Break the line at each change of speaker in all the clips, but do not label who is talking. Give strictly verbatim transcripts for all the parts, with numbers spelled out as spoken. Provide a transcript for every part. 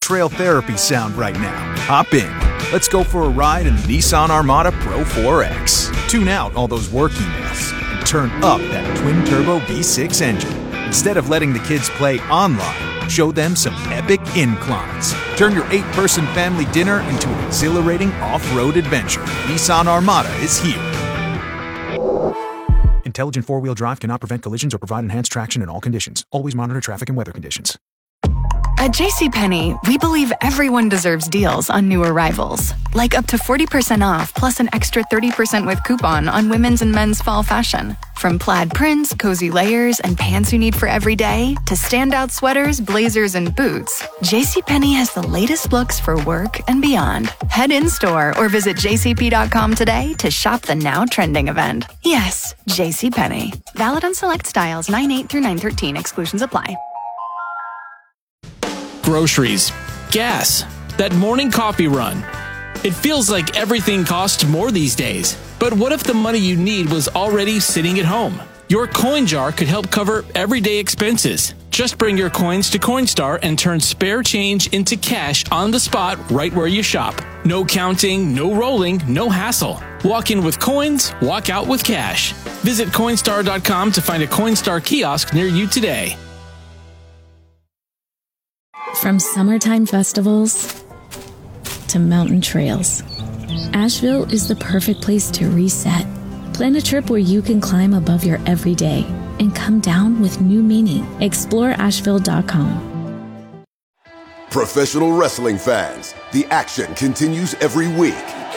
trail therapy sound right now. Hop in. Let's go for a ride in the Nissan Armada Pro four X. Tune out all those work emails and turn up that twin-turbo V six engine. Instead of letting the kids play online, show them some epic inclines. Turn your eight-person family dinner into an exhilarating off-road adventure. Nissan Armada is here. Intelligent four-wheel drive cannot prevent collisions or provide enhanced traction in all conditions. Always monitor traffic and weather conditions.
At JCPenney, we believe everyone deserves deals on new arrivals. Like up to forty percent off plus an extra thirty percent with coupon on women's and men's fall fashion. From plaid prints, cozy layers, and pants you need for every day, to standout sweaters, blazers, and boots, JCPenney has the latest looks for work and beyond. Head in-store or visit j c p dot com today to shop the now trending event. Yes, JCPenney. Valid on select styles nine eight through nine thirteen. Exclusions apply.
Groceries, gas, that morning coffee run. It feels like everything costs more these days. But what if the money you need was already sitting at home? Your coin jar could help cover everyday expenses. Just bring your coins to Coinstar and turn spare change into cash on the spot right where you shop. No counting, no rolling, no hassle. Walk in with coins, walk out with cash. Visit Coinstar dot com to find a Coinstar kiosk near you today.
From summertime festivals to mountain trails, Asheville is the perfect place to reset. Plan a trip where you can climb above your everyday and come down with new meaning. Explore Asheville dot com.
Professional wrestling fans, the action continues every week.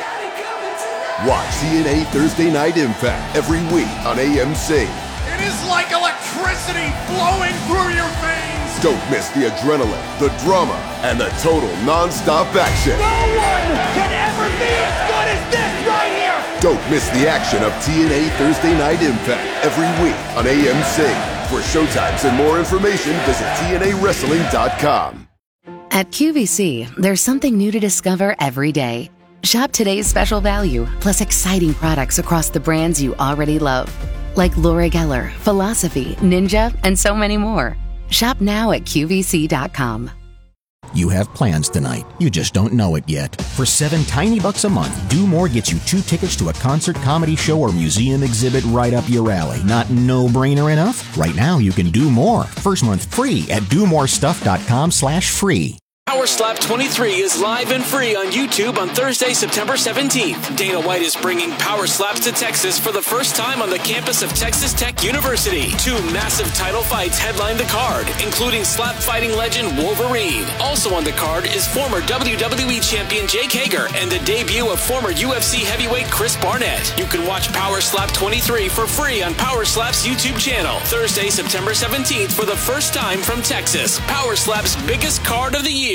Watch T N A Thursday Night Impact every week on A M C.
It is like electricity flowing through your veins.
Don't miss the adrenaline, the drama, and the total non-stop action.
No one can ever be as good as this right here.
Don't miss the action of T N A Thursday Night Impact every week on A M C. For showtimes and more information, visit T N A wrestling dot com.
At Q V C, there's something new to discover every day. Shop today's special value, plus exciting products across the brands you already love. Like Laura Geller, Philosophy, Ninja, and so many more. Shop now at Q V C dot com.
You have plans tonight. You just don't know it yet. For seven tiny bucks a month, Do More gets you two tickets to a concert, comedy show, or museum exhibit right up your alley. Not no-brainer enough? Right now, you can do more. First month free at do more stuff dot com slash free.
Power Slap twenty-three is live and free on YouTube on Thursday, September seventeenth. Dana White is bringing Power Slaps to Texas for the first time on the campus of Texas Tech University. Two massive title fights headline the card, including slap fighting legend Wolverine. Also on the card is former W W E champion Jake Hager and the debut of former U F C heavyweight Chris Barnett. You can watch Power Slap twenty-three for free on Power Slap's YouTube channel. Thursday, September seventeenth for the first time from Texas. Power Slap's biggest card of the year.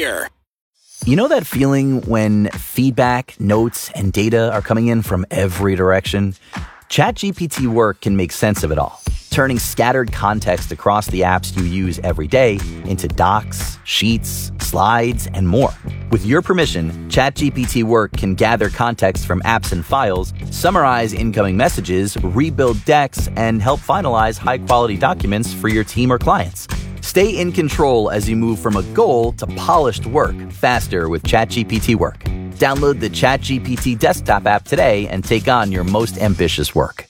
You know that feeling when feedback, notes, and data are coming in from every direction? ChatGPT Work can make sense of it all, turning scattered context across the apps you use every day into docs, sheets, slides, and more. With your permission, ChatGPT Work can gather context from apps and files, summarize incoming messages, rebuild decks, and help finalize high-quality documents for your team or clients. Stay in control as you move from a goal to polished work faster with ChatGPT Work. Download the ChatGPT desktop app today and take on your most ambitious work.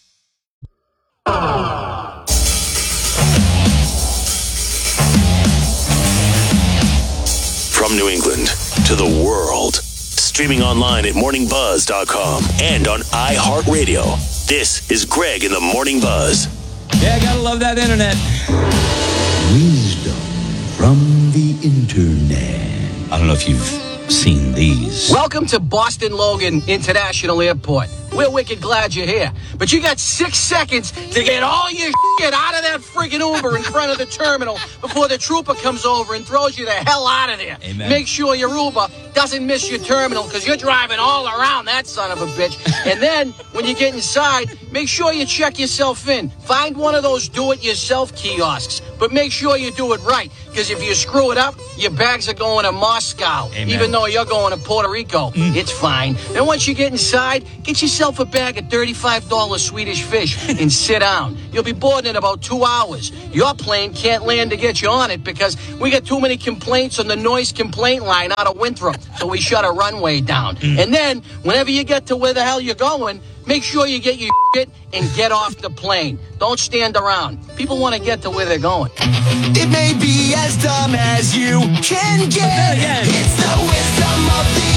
From New England to the world, streaming online at morning buzz dot com and on iHeartRadio. This is Greg in the Morning Buzz.
Yeah, gotta love that internet.
Wisdom from the internet. I don't know if you've seen these.
Welcome to Boston Logan International Airport. We're wicked glad you're here. But you got six seconds to get all your shit out of that friggin' Uber in front of the terminal before the trooper comes over and throws you the hell out of there.
Amen.
Make sure your Uber doesn't miss your terminal because you're driving all around that son of a bitch. And then when you get inside, make sure you check yourself in. Find one of those do-it-yourself kiosks, but make sure you do it right because if you screw it up, your bags are going to Moscow,
Amen.
even though you're going to Puerto Rico. Mm. It's fine. Then once you get inside, get yourself a bag of thirty-five dollars Swedish fish and sit down. You'll be boarding in about two hours. Your plane can't land to get you on it because we got too many complaints on the noise complaint line out of Winthrop, so we shut a runway down. Mm. And then, whenever you get to where the hell you're going, make sure you get your shit and get off the plane. Don't stand around. People want to get to where they're going.
It may be as dumb as you can get. It's the wisdom of the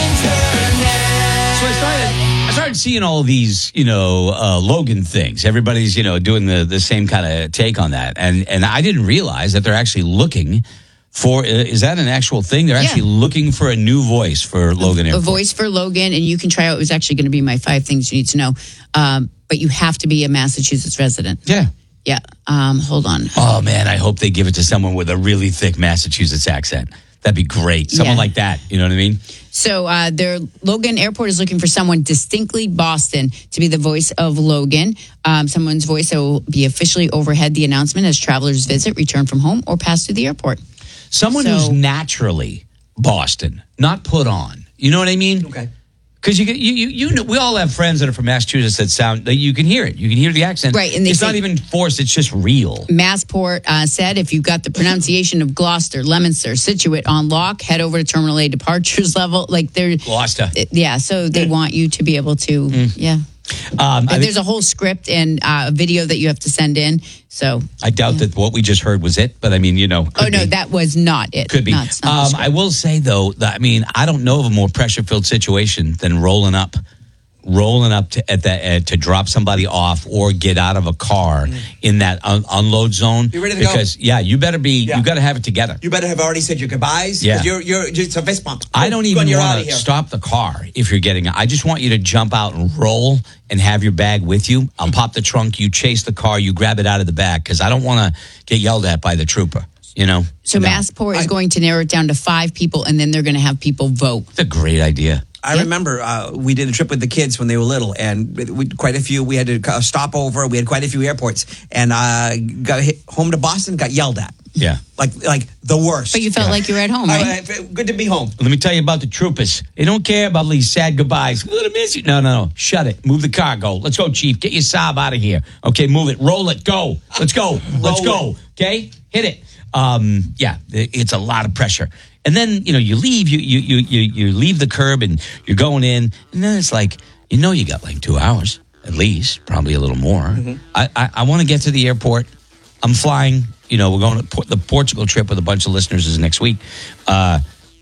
internet.
So I started, I started seeing all these, you know, uh, Logan things. Everybody's, you know, doing the, the same kind of take on that. And and I didn't realize that they're actually looking for, uh, is that an actual thing? They're actually yeah. looking for a new voice for Logan Airport.
A voice for Logan, and you can try out. It was actually going to be my five things you need to know. Um, but you have to be a Massachusetts resident.
Yeah.
Yeah. Um, hold on.
Oh, man, I hope they give it to someone with a really thick Massachusetts accent. That'd be great. Someone yeah. like that. You know what I mean?
So uh, their Logan Airport is looking for someone distinctly Boston to be the voice of Logan. Um, someone's voice that will be officially overhead the announcement as travelers visit, return from home, or pass through the airport.
Someone so, who's naturally Boston, not put on. You know what I mean?
Okay.
Because you, you, you, you know, we all have friends that are from Massachusetts that sound, that you can hear it. You can hear the accent.
Right. And they
it's
say,
not even forced. It's just real.
Massport uh, said if you've got the pronunciation of Gloucester, Leominster, Scituate on lock, head over to Terminal A departures level. Like they're
Gloucester.
Yeah. So they mm. want you to be able to, mm. yeah. Um, and there's a whole script and uh, a video that you have to send in. So
I doubt yeah. that what we just heard was it, but I mean, you know.
Oh no,
be.
that was not it.
Could be.
No, it's not
um, I will say though, that, I mean, I don't know of a more pressure-filled situation than rolling up, rolling up to at that uh, to drop somebody off or get out of a car mm. in that un- unload zone.
You ready to
because,
go?
Because yeah, you better be.
Yeah.
You got to have it together.
You better have already said your goodbyes.
Yeah.
You're you're it's a fist bump.
I don't even want to stop the car if you're getting. I just want you to jump out and roll and have your bag with you. I'll pop the trunk. You chase the car. You grab it out of the back because I don't want to get yelled at by the trooper. You know.
So
no.
Massport is I, going to narrow it down to five people, and then they're going to have people vote.
It's a great idea.
I yeah. remember uh, we did a trip with the kids when they were little, and we, quite a few. We had to stop over. We had quite a few airports, and uh, got hit home to Boston. Got yelled at.
Yeah,
like like the worst.
But you felt
yeah.
like you were at home, right?
Uh, good to be home.
Let me tell you about the troopers. They don't care about these sad goodbyes. I'm gonna miss you. No, no, no. Shut it. Move the car. Go. Let's go, Chief. Get your Saab out of here. Okay, move it. Roll it. Go. Let's go. Let's go. Okay, hit it. Um, yeah, it's a lot of pressure. And then, you know, you leave, you, you, you, you, you leave the curb and you're going in. And then it's like, you know, you got like two hours at least, probably a little more. Mm-hmm. I, I, I want to get to the airport. I'm flying, you know, we're going to Port- the Portugal trip with a bunch of listeners is next week. Uh,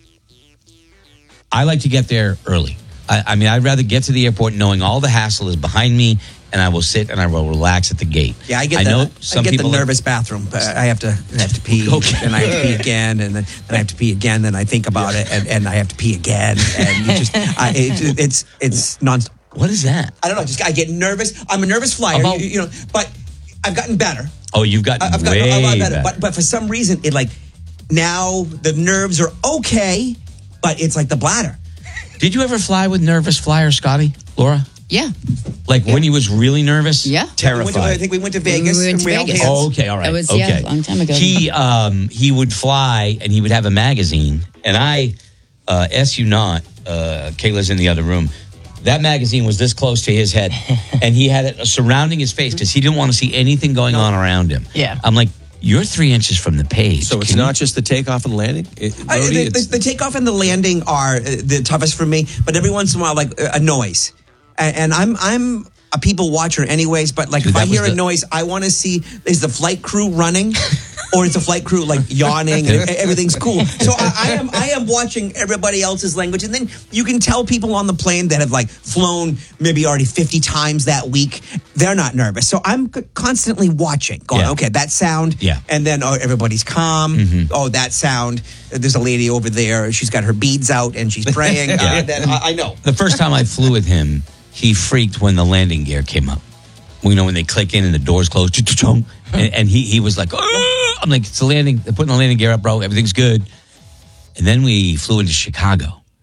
I like to get there early. I, I mean, I'd rather get to the airport knowing all the hassle is behind me, and I will sit and I will relax at the gate.
Yeah, I get
I
the,
know some
I get
people
the nervous bathroom. But I have to I have to pee,
okay.
and I have to pee again, and then, then I have to pee again. Then I think about yeah. it, and, and I have to pee again, and you just I, it, it's it's nonstop.
What is that?
I don't know. Just I get nervous. I'm a nervous flyer,
About,
you, you know. But I've gotten better.
Oh, you've gotten
I've
way
gotten a lot better.
better.
But but for some reason, it like now the nerves are okay, but it's like the bladder.
Did you ever fly with nervous flyer, Scotty, Laura?
Yeah.
Like yeah. when he was really nervous?
Yeah.
Terrified.
To, I think we went to Vegas.
We went to
and
Vegas.
Oh, okay, all right.
That was,
okay.
yeah, a long time ago.
He, um, he would fly and he would have a magazine. And I, uh, S you not, uh, Kayla's in the other room. That magazine was this close to his head. And he had it surrounding his face because he didn't want to see anything going no. on around him.
Yeah.
I'm like, you're three inches from the page.
So it's
Can
not
you?
just the takeoff and landing? It,
I,
Brody,
the, the, the takeoff and the landing are uh, the toughest for me, but every once in a while, like uh, a noise. And, and I'm I'm a people watcher anyways, but like
Dude,
if I hear
the...
a noise, I want to see, is the flight crew running? Or is the flight crew like yawning and everything's cool? So I, I am I am watching everybody else's language, and then you can tell people on the plane that have like flown maybe already fifty times that week, they're not nervous. So I'm c- constantly watching, going,
yeah.
okay, that sound,
yeah.
and then oh, everybody's calm. Mm-hmm. Oh, that sound. There's a lady over there. She's got her beads out and she's praying. yeah. uh, and then I, I know.
The first time I flew with him, he freaked when the landing gear came up. You know, when they click in and the doors close, and, and he he was like, oh! I'm like, it's the landing. They're putting the landing gear up, bro. Everything's good. And then we flew into Chicago.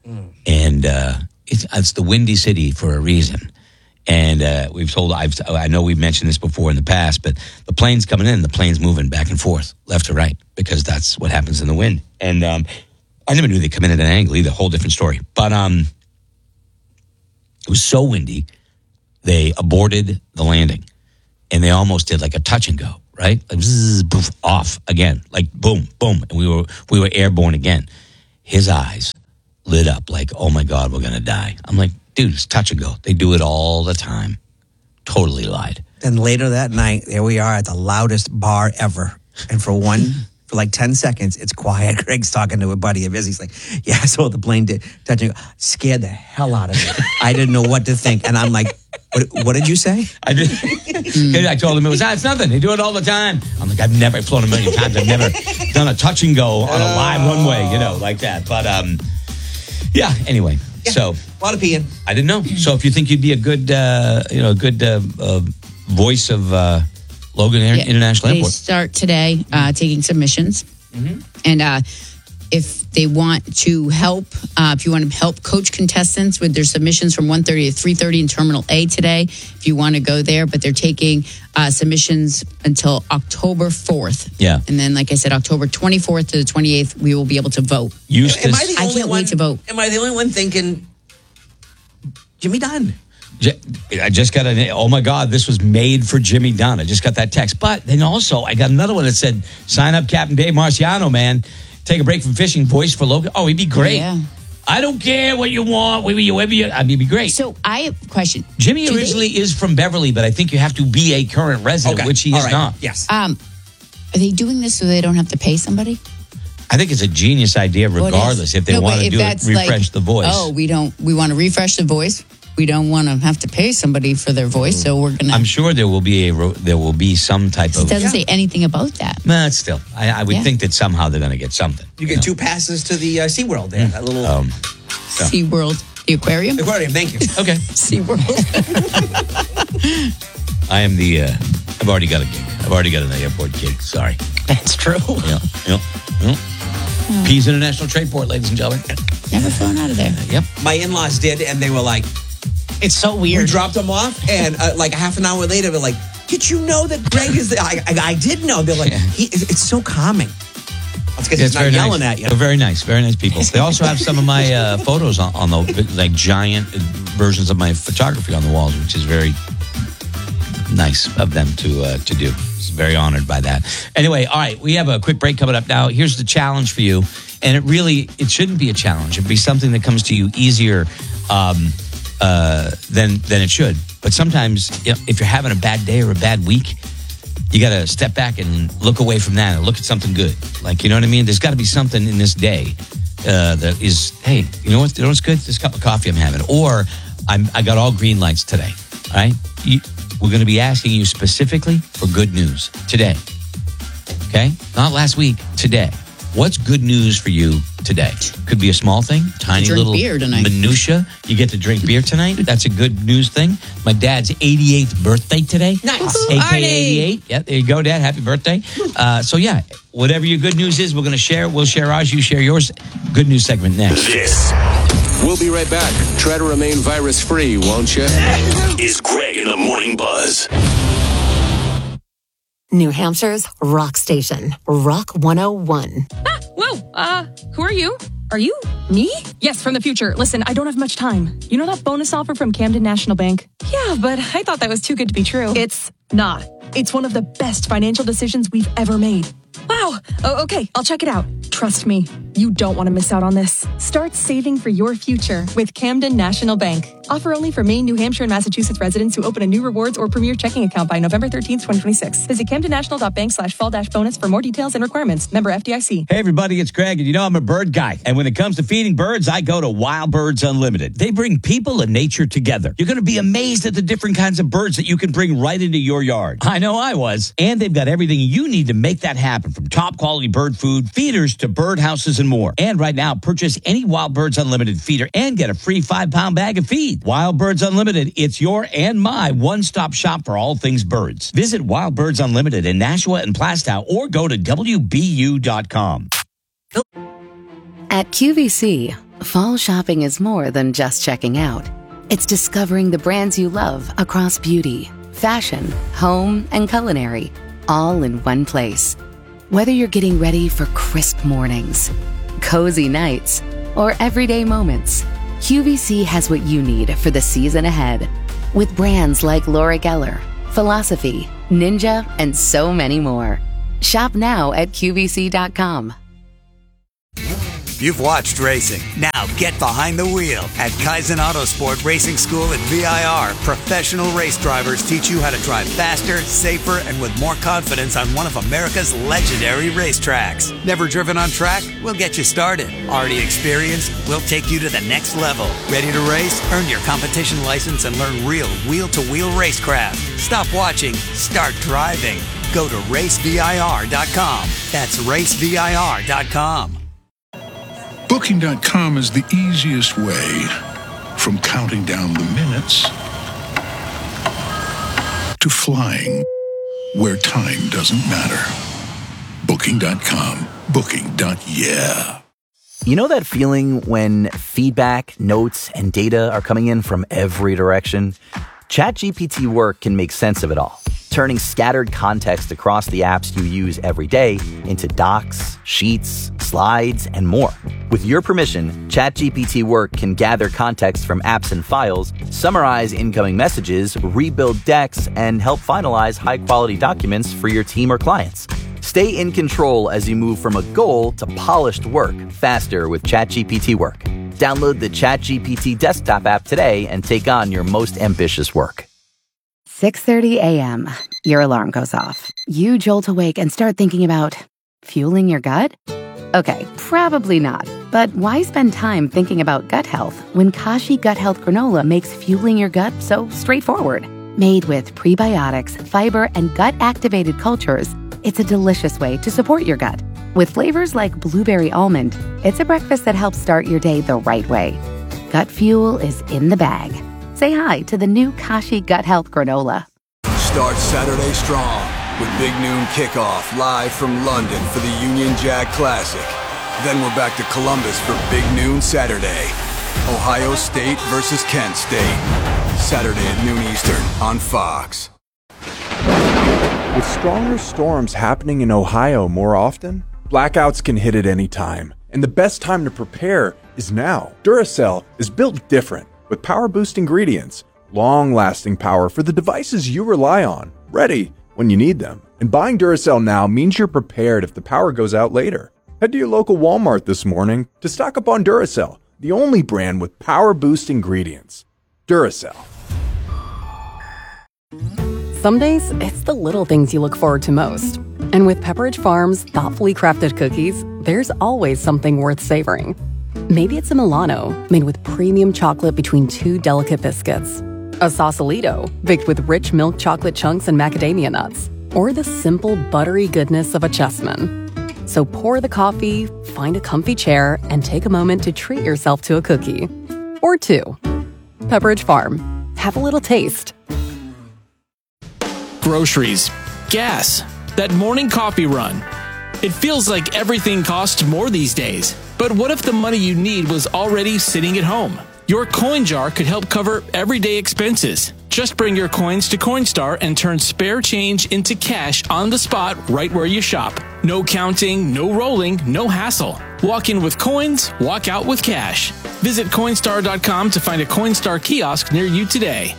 and uh, it's it's the Windy City for a reason. And uh, we've told, I've, I know we've mentioned this before in the past, but the plane's coming in, the plane's moving back and forth, left to right, because that's what happens in the wind. And um, I never knew they'd come in at an angle either, whole different story. But um, it was so windy, they aborted the landing. And they almost did like a touch and go, right? Like zzz, poof, off again, like boom, boom. And we were we were airborne again. His eyes lit up like, oh my God, we're going to die. I'm like, dude, it's touch and go. They do it all the time. Totally lied.
Then later that night, there we are at the loudest bar ever. And for one, for like ten seconds, it's quiet. Greg's talking to a buddy of his. He's like, yeah, I saw the plane did touch and go. Scared the hell out of me. I didn't know what to think. And I'm like, what, what did you say?
I did. I told him it was, ah, it's nothing. They do it all the time. I'm like, I've never flown a million times. I've never done a touch and go on a live runway, you know, like that. But um, yeah, anyway.
Yeah,
so
a lot of peeing.
I didn't know. So if you think you'd be a good, uh, you know, a good uh, uh, voice of uh, Logan Air,
Yeah,
International
they
Airport.
start today uh, taking submissions.
Mm-hmm.
And uh, if they want to help, uh, if you want to help coach contestants with their submissions from one thirty to three thirty in Terminal A today, if you want to go there, but they're taking uh, submissions until October fourth.
Yeah.
And then, like I said, October twenty-fourth to the twenty-eighth, we will be able to vote.
Eustace,
Am I the
I
only
can't
one,
wait to vote.
Am I the only one thinking Jimmy Dunn?
I just got an, oh my God, this was made for Jimmy Dunn. I just got that text. But then also, I got another one that said, sign up Captain Dave Marciano, man. Take a break from fishing, voice for Logan. Oh, he'd be great.
Yeah.
I don't care what you want, whatever you, whatever you, I mean, he'd be great.
So I have a question.
Jimmy
Do
originally they, is from Beverly, but I think you have to be a current resident,
Okay.
which he
All
is
right.
not.
Yes.
Um, are they doing this so they don't have to pay somebody?
I think it's a genius idea, regardless, if they
No,
want
but
to
if
do it,
that's
refresh
like,
the voice.
Oh, we don't. We want to refresh the voice. We don't want to have to pay somebody for their voice, so we're gonna.
I'm sure there will be a ro- there will be some type
It
of.
doesn't say anything about that.
Nah, it's still. I, I would
Yeah.
think that somehow they're going to get something.
You get
know?
two passes to the uh, SeaWorld there. That little
Um,
so.
SeaWorld, the aquarium.
aquarium. Thank you.
Okay.
SeaWorld.
I am the. Uh, I've already got a gig. I've already got an airport gig. Sorry.
That's true.
Yeah. Yeah. yeah. Pease International Trade Port, ladies and gentlemen.
Never flown out of there.
Yep.
My in-laws did, and they were like,
It's so
we
weird.
dropped them off, and uh, like a half an hour later, they're like, did you know that Greg is the, I, I, I did know. They're like, he, it's so calming. That's because
Yeah,
he's not
very
yelling
nice.
at you.
They're very nice, very nice people. They also have some of my uh, photos on, on the like giant versions of my photography on the walls, which is very nice of them to uh, to do. It's very honored by that. Anyway, all right, we have a quick break coming up now. Here's the challenge for you, and it really it shouldn't be a challenge. It'd be something that comes to you easier um, uh, than than it should. But sometimes, you know, if you're having a bad day or a bad week, you got to step back and look away from that and look at something good. Like, you know what I mean? There's got to be something in this day uh, that is, hey, you know what? You know what's good? This cup of coffee I'm having. Or I'm, I got all green lights today. All right? You, we're going to be asking you specifically for good news today. Okay? Not last week, today. What's good news for you today? Could be a small thing, tiny
Drink
little
beer tonight.
minutia. You get to drink beer tonight. That's a good news thing. My dad's eighty-eighth birthday today.
Nice.
A K A eighty-eight. Yeah, there you go, Dad. Happy birthday. Uh, so, yeah, whatever your good news is, we're going to share. We'll share ours. You share yours. Good news segment next.
This
We'll be right back. Try to remain virus-free, won't you?
is Greg in the Morning Buzz.
New Hampshire's rock station, Rock one oh one.
Ah, whoa, uh, who are you? Are you me? Yes, from the future. Listen, I don't have much time. You know that bonus offer from Camden National Bank? Yeah, but I thought that was too good to be true. It's not. It's one of the best financial decisions we've ever made. Wow. Oh, okay, I'll check it out. Trust me, you don't want to miss out on this. Start saving for your future with Camden National Bank. Offer only for Maine, New Hampshire, and Massachusetts residents who open a new rewards or premier checking account by November thirteenth, twenty twenty-six. Visit camdennational.bank slash fall dash bonus for more details and requirements. Member F D I C.
Hey, everybody, it's Greg, and you know I'm a bird guy. And when it comes to feeding birds, I go to Wild Birds Unlimited. They bring people and nature together. You're going to be amazed at the different kinds of birds that you can bring right into your yard. I know I was. And they've got everything you need to make that happen, from top quality bird food, feeders to bird houses, and more. And right now, purchase any Wild Birds Unlimited feeder and get a free five-pound bag of feed. Wild Birds Unlimited, it's your and my one-stop shop for all things birds. Visit Wild Birds Unlimited in Nashua and Plastow or go to W B U dot com.
At Q V C,
Fall shopping is more than just checking out. It's discovering the brands you love across beauty, fashion, home, and culinary, all in one place. Whether you're getting ready for crisp mornings, cozy nights, or everyday moments, Q V C has what you need for the season ahead. With brands like Laura Geller, Philosophy, Ninja, and so many more. Shop now at Q V C dot com.
You've watched racing. Now get behind the wheel. At Kaizen Autosport Racing School at V I R, professional race drivers teach you how to drive faster, safer, and with more confidence on one of America's legendary racetracks. Never driven on track? We'll get you started. Already experienced? We'll take you to the next level. Ready to race? Earn your competition license and learn real wheel-to-wheel racecraft. Stop watching. Start driving. Go to race V I R dot com. That's race V I R dot com.
Booking dot com is the easiest way from counting down the minutes to flying where time doesn't matter. Booking dot com. Booking. Yeah.
You know that feeling when feedback, notes, and data are coming in from every direction? ChatGPT Work can make sense of it all, turning scattered context across the apps you use every day into docs, sheets, slides, and more. With your permission, ChatGPT Work can gather context from apps and files, summarize incoming messages, rebuild decks, and help finalize high-quality documents for your team or clients. Stay in control as you move from a goal to polished work faster with ChatGPT Work. Download the ChatGPT desktop app today and take on your most ambitious work.
six thirty a.m. Your alarm goes off. You jolt awake and start thinking about fueling your gut? Okay, probably not. But why spend time thinking about gut health when Kashi Gut Health Granola makes fueling your gut so straightforward? Made with prebiotics, fiber, and gut-activated cultures, it's a delicious way to support your gut. With flavors like blueberry almond, it's a breakfast that helps start your day the right way. Gut fuel is in the bag. Say hi to the new Kashi Gut Health Granola.
Start Saturday strong with Big Noon Kickoff live from London for the Union Jack Classic. Then we're back to Columbus for Big Noon Saturday. Ohio State versus Kent State. Saturday at noon Eastern on Fox.
With stronger storms happening in Ohio more often, blackouts can hit at any time. And the best time to prepare is now. Duracell is built different with power boost ingredients, long-lasting power for the devices you rely on, ready when you need them. And buying Duracell now means you're prepared if the power goes out later. Head to your local Walmart this morning to stock up on Duracell, the only brand with power boost ingredients. Duracell.
Some days, it's the little things you look forward to most. And with Pepperidge Farm's thoughtfully crafted cookies, there's always something worth savoring. Maybe it's a Milano, made with premium chocolate between two delicate biscuits. A Sausalito, baked with rich milk chocolate chunks and macadamia nuts. Or the simple, buttery goodness of a Chessman. So pour the coffee, find a comfy chair, and take a moment to treat yourself to a cookie. Or two. Pepperidge Farm. Have a little taste.
Groceries, gas, that morning coffee run. It feels like everything costs more these days. But what if the money you need was already sitting at home? Your coin jar could help cover everyday expenses. Just bring your coins to Coinstar and turn spare change into cash on the spot right where you shop. No counting, no rolling, no hassle. Walk in with coins, walk out with cash. Visit Coinstar dot com to find a Coinstar kiosk near you today.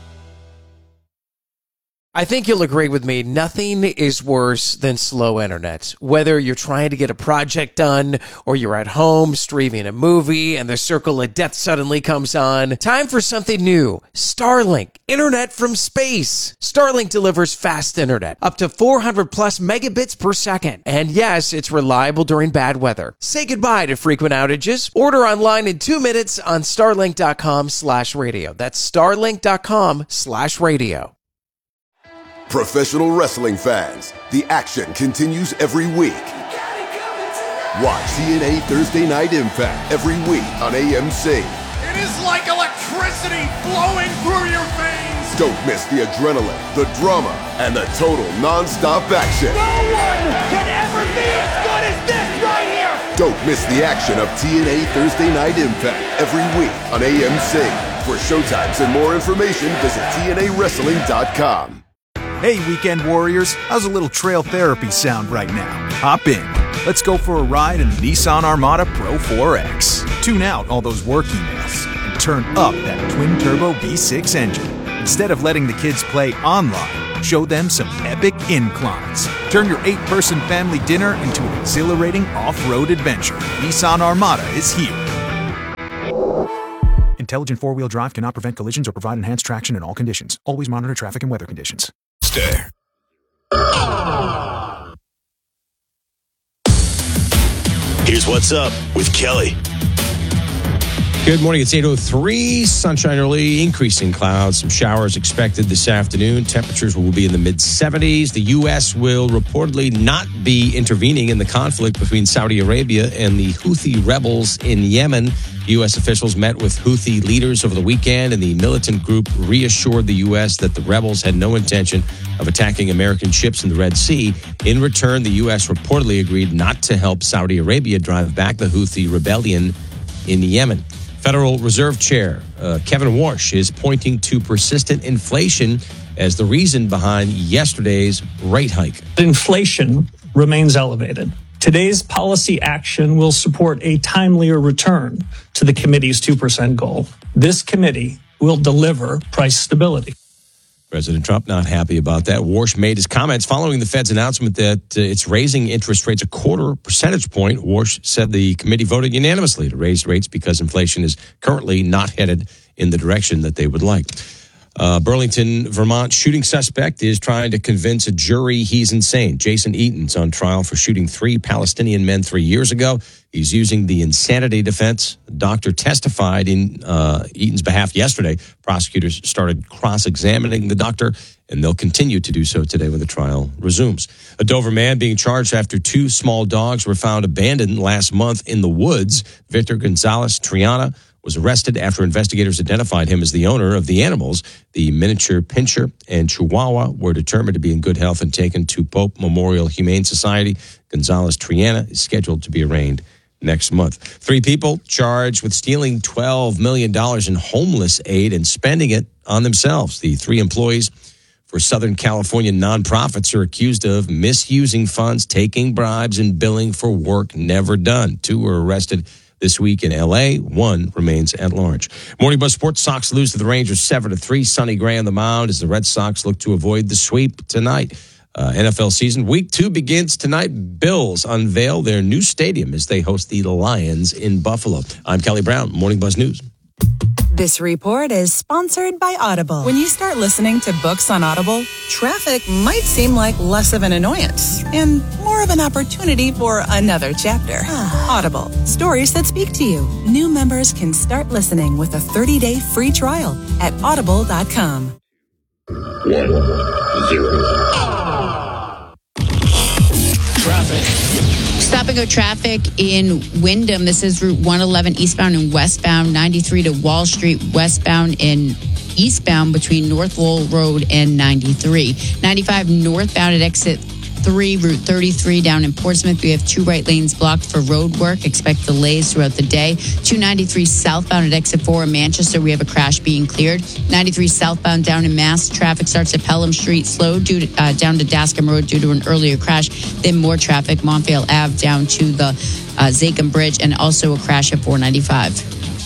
I think you'll agree with me, nothing is worse than slow internet. Whether you're trying to get a project done or you're at home streaming a movie and the circle of death suddenly comes on, time for something new. Starlink, internet from space. Starlink delivers fast internet, up to four hundred plus megabits per second. And yes, it's reliable during bad weather. Say goodbye to frequent outages. Order online in two minutes on starlink dot com slash radio. That's starlink dot com slash radio.
Professional wrestling fans, the action continues every week. Watch T N A Thursday Night Impact every week on A M C.
It is like electricity flowing through your veins.
Don't miss the adrenaline, the drama, and the total non-stop action.
No one can ever be as good as this right here.
Don't miss the action of T N A Thursday Night Impact every week on A M C. For showtimes and more information, visit T N A wrestling dot com.
Hey, Weekend Warriors, how's a little trail therapy sound right now? Hop in. Let's go for a ride in the Nissan Armada Pro four X. Tune out all those work emails and turn up that twin-turbo V six engine. Instead of letting the kids play online, show them some epic inclines. Turn your eight-person family dinner into an exhilarating off-road adventure. Nissan Armada is here. Intelligent four-wheel drive cannot prevent collisions or provide enhanced traction in all conditions. Always monitor traffic and weather conditions. Stay.
Here's what's up with Kelly.
Good morning. It's eight oh three. Sunshine early, increasing clouds. Some showers expected this afternoon. Temperatures will be in the mid-seventies. The U S will reportedly not be intervening in the conflict between Saudi Arabia and the Houthi rebels in Yemen. U S officials met with Houthi leaders over the weekend, and the militant group reassured the U S that the rebels had no intention of attacking American ships in the Red Sea. In return, the U S reportedly agreed not to help Saudi Arabia drive back the Houthi rebellion in Yemen. Federal Reserve Chair uh, Kevin Warsh is pointing to persistent inflation as the reason behind yesterday's rate hike.
Inflation remains elevated. Today's policy action will support a timelier return to the committee's two percent goal. This committee will deliver price stability.
President Trump not happy about that. Warsh made his comments following the Fed's announcement that uh, it's raising interest rates a quarter percentage point. Warsh said the committee voted unanimously to raise rates because inflation is currently not headed in the direction that they would like. Uh, Burlington, Vermont shooting suspect is trying to convince a jury he's insane. Jason Eaton's on trial for shooting three Palestinian men three years ago. He's using the insanity defense. The doctor testified in uh, Eaton's behalf yesterday. Prosecutors started cross-examining the doctor, and they'll continue to do so today when the trial resumes. A Dover man being charged after two small dogs were found abandoned last month in the woods. Victor Gonzalez Triana was arrested after investigators identified him as the owner of the animals. The miniature pinscher and chihuahua were determined to be in good health and taken to Pope Memorial Humane Society. Gonzalez Triana is scheduled to be arraigned next month. Three people charged with stealing twelve million dollars in homeless aid and spending it on themselves. The three employees for Southern California nonprofits are accused of misusing funds, taking bribes, and billing for work never done. Two were arrested this week in L A. One remains at large. Morning Buzz Sports. Sox lose to the Rangers seven to three. Sonny Gray on the mound as the Red Sox look to avoid the sweep tonight. Uh, N F L season week two begins tonight. Bills unveil their new stadium as they host the Lions in Buffalo. I'm Kelly Brown, Morning Buzz News.
This report is sponsored by Audible. When you start listening to books on Audible, traffic might seem like less of an annoyance and more of an opportunity for another chapter. Audible, stories that speak to you. New members can start listening with a thirty-day free trial at audible dot com.
One, zero.
Traffic. Stop and go traffic in Wyndham. This is Route one eleven eastbound and westbound, ninety-three to Wall Street westbound and eastbound between North Lowell Road and ninety-three. ninety-five northbound at exit three, Route thirty-three down in Portsmouth. We have two right lanes blocked for road work. Expect delays throughout the day. two ninety-three southbound at exit four in Manchester. We have a crash being cleared. ninety-three southbound down in Mass. Traffic starts at Pelham Street, slow due to, uh, down to Dascom Road due to an earlier crash. Then more traffic, Montvale Ave down to the uh, Zachem Bridge, and also a crash at four ninety-five.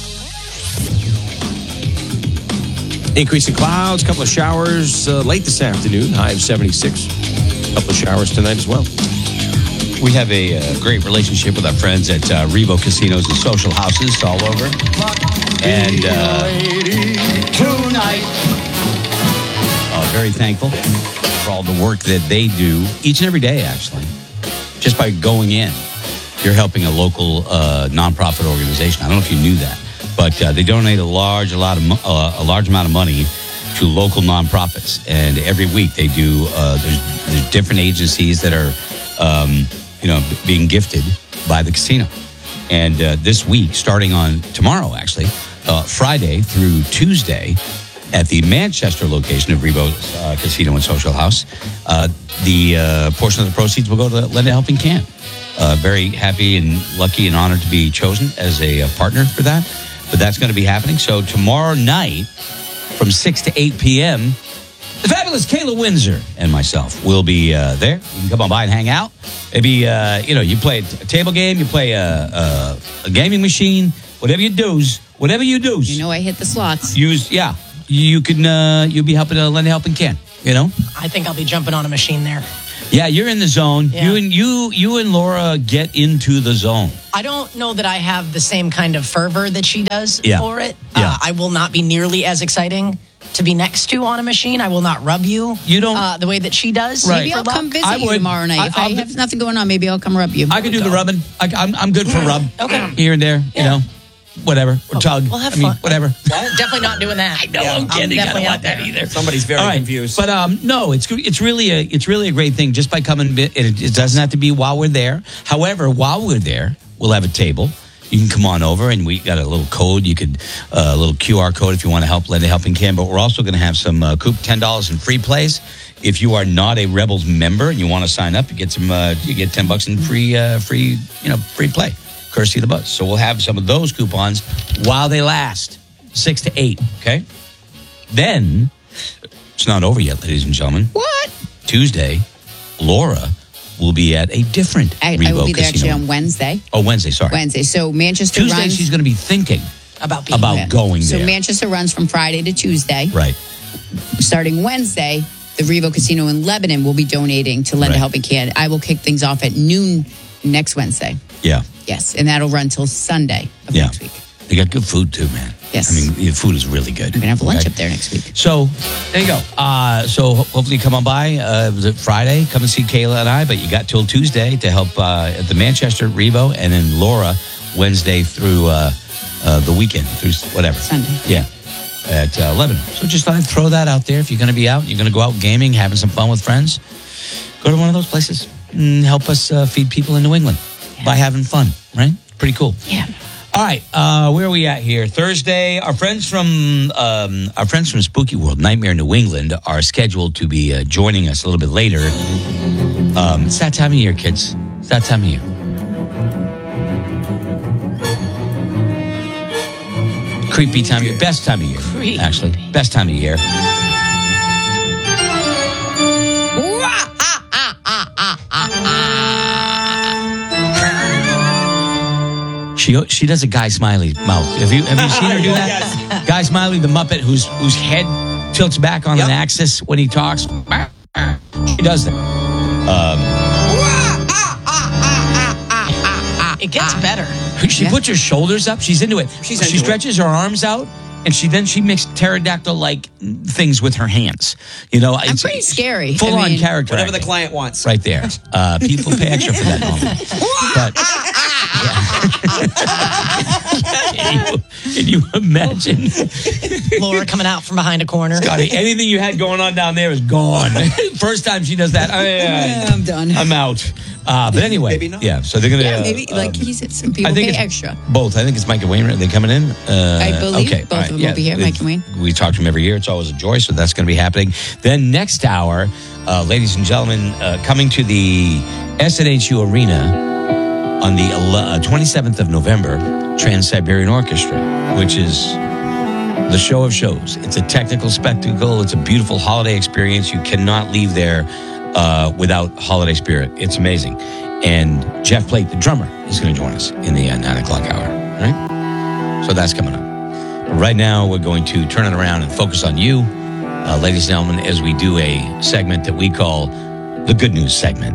Increasing clouds, couple of showers uh, late this afternoon, high of seventy-six. Couple of showers tonight as well.
We have a uh, great relationship with our friends at uh, Revo Casinos and Social Houses all over. And uh, tonight, uh, very thankful for all the work that they do each and every day, actually. Just by going in, you're helping a local uh, nonprofit organization. I don't know if you knew that, but uh, they donate a large, a lot of, uh, a large amount of money to local nonprofits, and every week they do. Uh, there's, there's different agencies that are, um, you know, being gifted by the casino. And uh, this week, starting on tomorrow, actually, uh, Friday through Tuesday, at the Manchester location of Revo uh, Casino and Social House, uh, the uh, portion of the proceeds will go to Lend a Helping Hand. Uh, very happy and lucky and honored to be chosen as a uh, partner for that. But that's going to be happening. So tomorrow night from six to eight p.m., the fabulous Kayla Windsor and myself will be uh, there. You can come on by and hang out. Maybe, uh, you know, you play a table game, you play a, a, a gaming machine, whatever you do, whatever you do.
You know I hit the slots.
Use, yeah. You can, uh, you'll be helping, uh, lend a helping can, you know?
I think I'll be jumping on a machine there.
Yeah, you're in the zone.
Yeah.
You and you, you and Laura get into the zone.
I don't know that I have the same kind of fervor that she does
Yeah.
for it.
Yeah.
Uh, I will not be nearly as exciting to be next to on a machine. I will not rub you.
You don't
uh, the way that she does.
Maybe
for
I'll
luck.
come visit
I
you
would.
tomorrow night.
I-
if I,
I'll-
have nothing going on, maybe I'll come rub you.
I can do the rubbing. I, I'm, I'm good for rub.
Okay.
Here and there, you know, whatever. Or tug.
We'll have
I mean,
fun.
whatever.
Definitely not doing that. I
know, I'm kidding. I don't want that either.
Somebody's very
All right.
confused.
But um, no, it's it's really a it's really a great thing just by coming. It, it doesn't have to be while we're there. However, while we're there, we'll have a table. You can come on over, and we got a little code. You could uh, a little Q R code if you want to help lend a helping can. But we're also going to have some uh, Coop ten dollars in free plays. If you are not a Rebels member and you want to sign up, you get some. Uh, you get ten bucks in free uh, free you know free play, courtesy of the Buzz. So we'll have some of those coupons while they last, six to eight. Okay. Then it's not over yet, ladies and gentlemen.
What?
Tuesday, Laura will be at a different
I,
Revo
I will be there
Casino.
actually on Wednesday.
Oh, Wednesday, sorry.
Wednesday. So Manchester
Tuesday,
runs.
she's going to be thinking
about being
about
Yeah.
going
So
there.
Manchester runs from Friday to Tuesday.
Right.
Starting Wednesday, the Revo Casino in Lebanon will be donating to Lend a
Right.
Helping Hand. I will kick things off at noon next Wednesday.
Yeah.
Yes, and that'll run till Sunday of
Yeah.
next week.
They got good food too, man.
Yes.
I mean, the food is really good.
We're gonna have lunch
Okay?
up there next week.
So there you go. Uh, so ho- hopefully you come on by. Uh, was it Friday? Come and see Kayla and I. But you got till Tuesday to help uh, at the Manchester Revo, and then Laura Wednesday through uh, uh, the weekend through s- whatever
Sunday.
Yeah, at uh, Lebanon. So just thought I'd throw that out there. If you're going to be out, you're going to go out gaming, having some fun with friends, go to one of those places and help us uh, feed people in New England by having fun. Right? Pretty cool.
Yeah.
All right, uh, where are we at here? Thursday, our friends from um, our friends from Spooky World, Nightmare New England, are scheduled to be uh, joining us a little bit later. Um, it's that time of year, kids. It's that time of year. Creepy time of year, best time of year,
Creepy.
actually, best time of year. She she does a Guy Smiley mouth. Have you have you seen her do that?
Yes.
Guy Smiley, the Muppet, whose whose head tilts back on
Yep.
an axis when he talks. She does that. Um,
It gets better.
she
Yeah.
puts her shoulders up. She's into it.
She's
she
into it.
stretches her arms out, and she then she makes pterodactyl like things with her hands. You know,
I'm pretty scary.
Full
I
on
mean-
character.
Whatever the
acting.
client wants.
Right there. Uh, people pay extra for that moment. But, can, you, can you imagine?
Laura coming out from behind a corner.
Scotty, anything you had going on down there is gone. First time she does that, I,
I'm done.
I'm out. Uh, but anyway,
Maybe not.
yeah. So they're gonna.
Yeah, maybe
uh,
like
um,
he said, some people
I think
pay
it's
extra.
Both. I think it's Mike and Wayne. Are they coming in? Uh,
I believe
okay,
both
all
of
right,
them
yeah.
will be here, Mike and Wayne.
We talk to them every year. It's always a joy. So that's going to be happening. Then next hour, uh, ladies and gentlemen, uh, coming to the S N H U Arena on the uh, twenty-seventh of November, Trans-Siberian Orchestra, which is the show of shows. It's a technical spectacle. It's a beautiful holiday experience. You cannot leave there uh, without holiday spirit. It's amazing. And Jeff Plate, the drummer, is going to join us in the uh, nine o'clock hour. Right? So that's coming up. But right now, we're going to turn it around and focus on you, uh, ladies and gentlemen, as we do a segment that we call the Good News segment.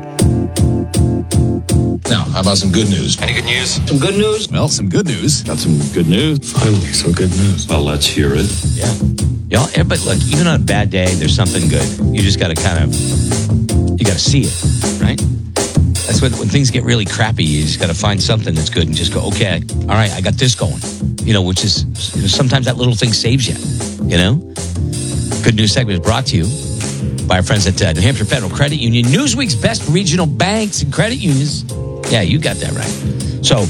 Now, how about some good news? Any good news? Some good news? Well, some good news. Got some good news. Finally, some good news. Well, let's hear it.
Yeah. Y'all, everybody, look, even on a bad day, there's something good. You just got to kind of, you got to see it, right? That's when, when things get really crappy, you just got to find something that's good and just go, okay, all right, I got this going. You know, which is, you know, sometimes that little thing saves you, you know? Good News segment is brought to you by our friends at uh, New Hampshire Federal Credit Union, Newsweek's best regional banks and credit unions. Yeah, you got that right. So,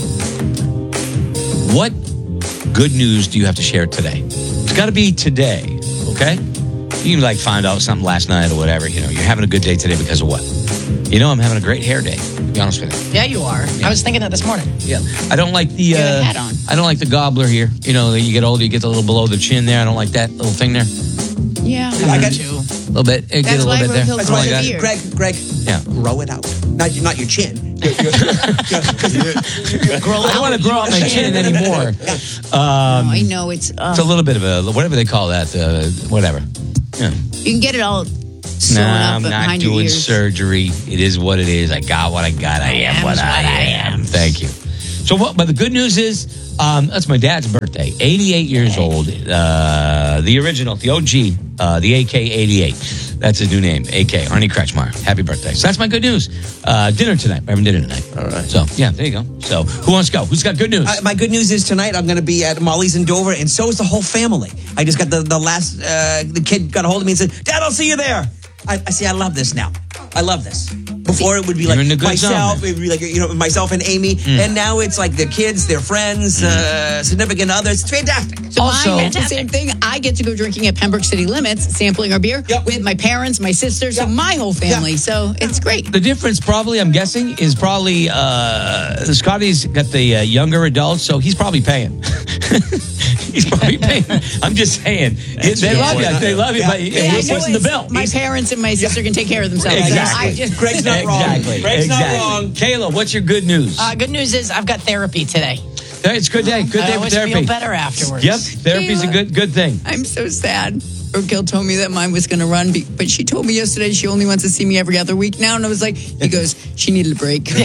what good news do you have to share today? It's got to be today, okay? You can like find out something last night or whatever. You know, you're having a good day today because of what? You know, I'm having a great hair day. You
honest with you.
Yeah, you are. I was thinking that this morning.
Yeah, I don't like the.
You have a
Uh,
hat on.
I don't like the gobbler here. You know, you get older, you get a little below the chin there. I don't like that little thing there.
Yeah,
I got
you.
A little bit. It get
That's
a
why
little bit there.
Roadkill
I
That's
don't
why,
like that.
beard.
Greg, Greg,
Yeah.
grow it out. Not, not your chin. You're, you're, you're,
Grow
I don't want to grow out my chin anymore. Um,
I know it's. Uh,
It's a little bit of a whatever they call that. Uh, whatever. Yeah.
you can get it all sewn
Nah,
up
I'm not
behind your
doing
ears.
surgery. It is what it is. I got what I got. I am what I am. Thank you. So, what? But the good news is, um, that's my dad's birthday. eighty-eight years old. Uh, the original, the O G, uh, the A K eighty-eight. That's his new name, A K Arnie Kretschmar. Happy birthday! So that's my good news. Uh, dinner tonight. We're having dinner tonight. All right. So yeah, there you go. So who wants to go? Who's got good news?
Uh, my good news is tonight I'm going to be at Molly's in Dover, and so is the whole family. I just got the the last uh, the kid got a hold of me and said, "Dad, I'll see you there." I, I see. I love this now. I love this. Before it would be
You're
like
in a good
myself,
zone,
it would be like you know myself and Amy,
Mm.
and now it's like their kids, their friends,
Mm.
uh, significant others. It's fantastic.
So
Also-
mine, the same thing. I get to go drinking at Pembroke City Limits, sampling our beer
Yep.
with my parents, my sisters, so my whole family. So it's great.
The difference, probably, I'm guessing, is probably uh, Scotty's got the uh, younger adults, so he's probably paying. He's probably paying. I'm just saying. They love you. They love you,
Yeah.
but
Yeah,
we're
I know
pushing the
it's-
bill.
My parents and my sister can take care of themselves.
Exactly.
I just,
Greg's not wrong.
Exactly.
Greg's
exactly.
not wrong.
Kayla, what's your good news?
Uh, good news is I've got therapy today.
Hey, it's a good day. Good
I
day for
always
therapy.
feel better afterwards.
Yep, therapy's a good good thing.
I'm so sad. Roadkill told me that mine was going to run, be- but she told me yesterday she only wants to see me every other week now, and I was like, he goes, she needed a break.
No,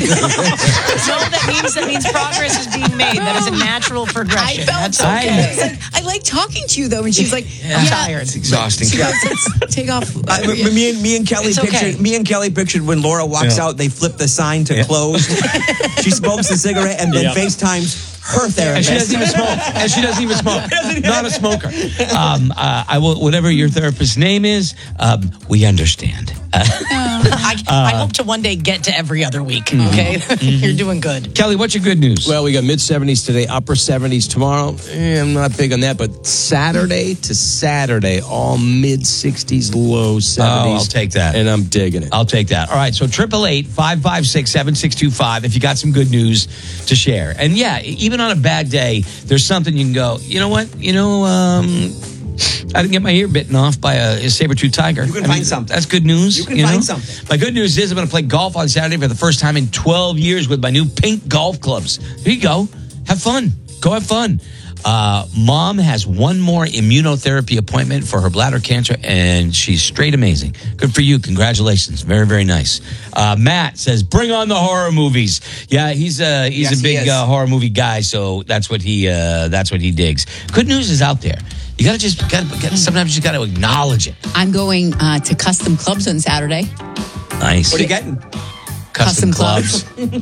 that means that means progress is being made. That is a natural
I
progression.
felt
That's
so
okay.
good. I was like, I like talking to you though, and she's like,
I'm
yeah.
tired.
It's exhausting.
She goes, let's take off.
Uh, m- me and me and Kelly
It's okay.
pictured me and Kelly pictured when Laura walks
Yeah.
out, they flip the sign to closed. She smokes a cigarette and then
Yeah.
FaceTimes her
And
therapist.
she doesn't even smoke. And she doesn't even smoke. Not a smoker. Um, uh, I will. Whatever your therapist's name is, um, we understand. Uh,
I, I hope to one day get to every other week. Okay, you're doing good.
Kelly, what's your good news?
Well, we got mid seventies today, upper seventies tomorrow. Eh, I'm not big on that, but Saturday to Saturday, all mid sixties, low seventies.
Oh, I'll take that.
And I'm digging it.
I'll take that. All right. So triple eight five five six seven six two five. If you got some good news to share, and yeah, even on a bad day, there's something you can go. You know what? You know, um, I didn't get my ear bitten off by a, a saber-toothed tiger.
You can
I
find
mean,
something.
That's good news.
You can
know?
find something.
My good news is I'm going to play golf on Saturday for the first time in twelve years with my new pink golf clubs. Here you go. Have fun. Go have fun. Uh, Mom has one more immunotherapy appointment for her bladder cancer, and she's straight amazing. Good for you. Congratulations. Very, very nice. Uh, Matt says, bring on the horror movies. Yeah, he's a, he's
Yes,
a
he
big
is.
uh, horror movie guy, so that's what he uh, that's what he digs. Good news is out there. You gotta just gotta, gotta sometimes you gotta acknowledge it.
I'm going uh, to Custom Clubs on Saturday.
Nice.
What are you getting?
Custom,
Custom
clubs.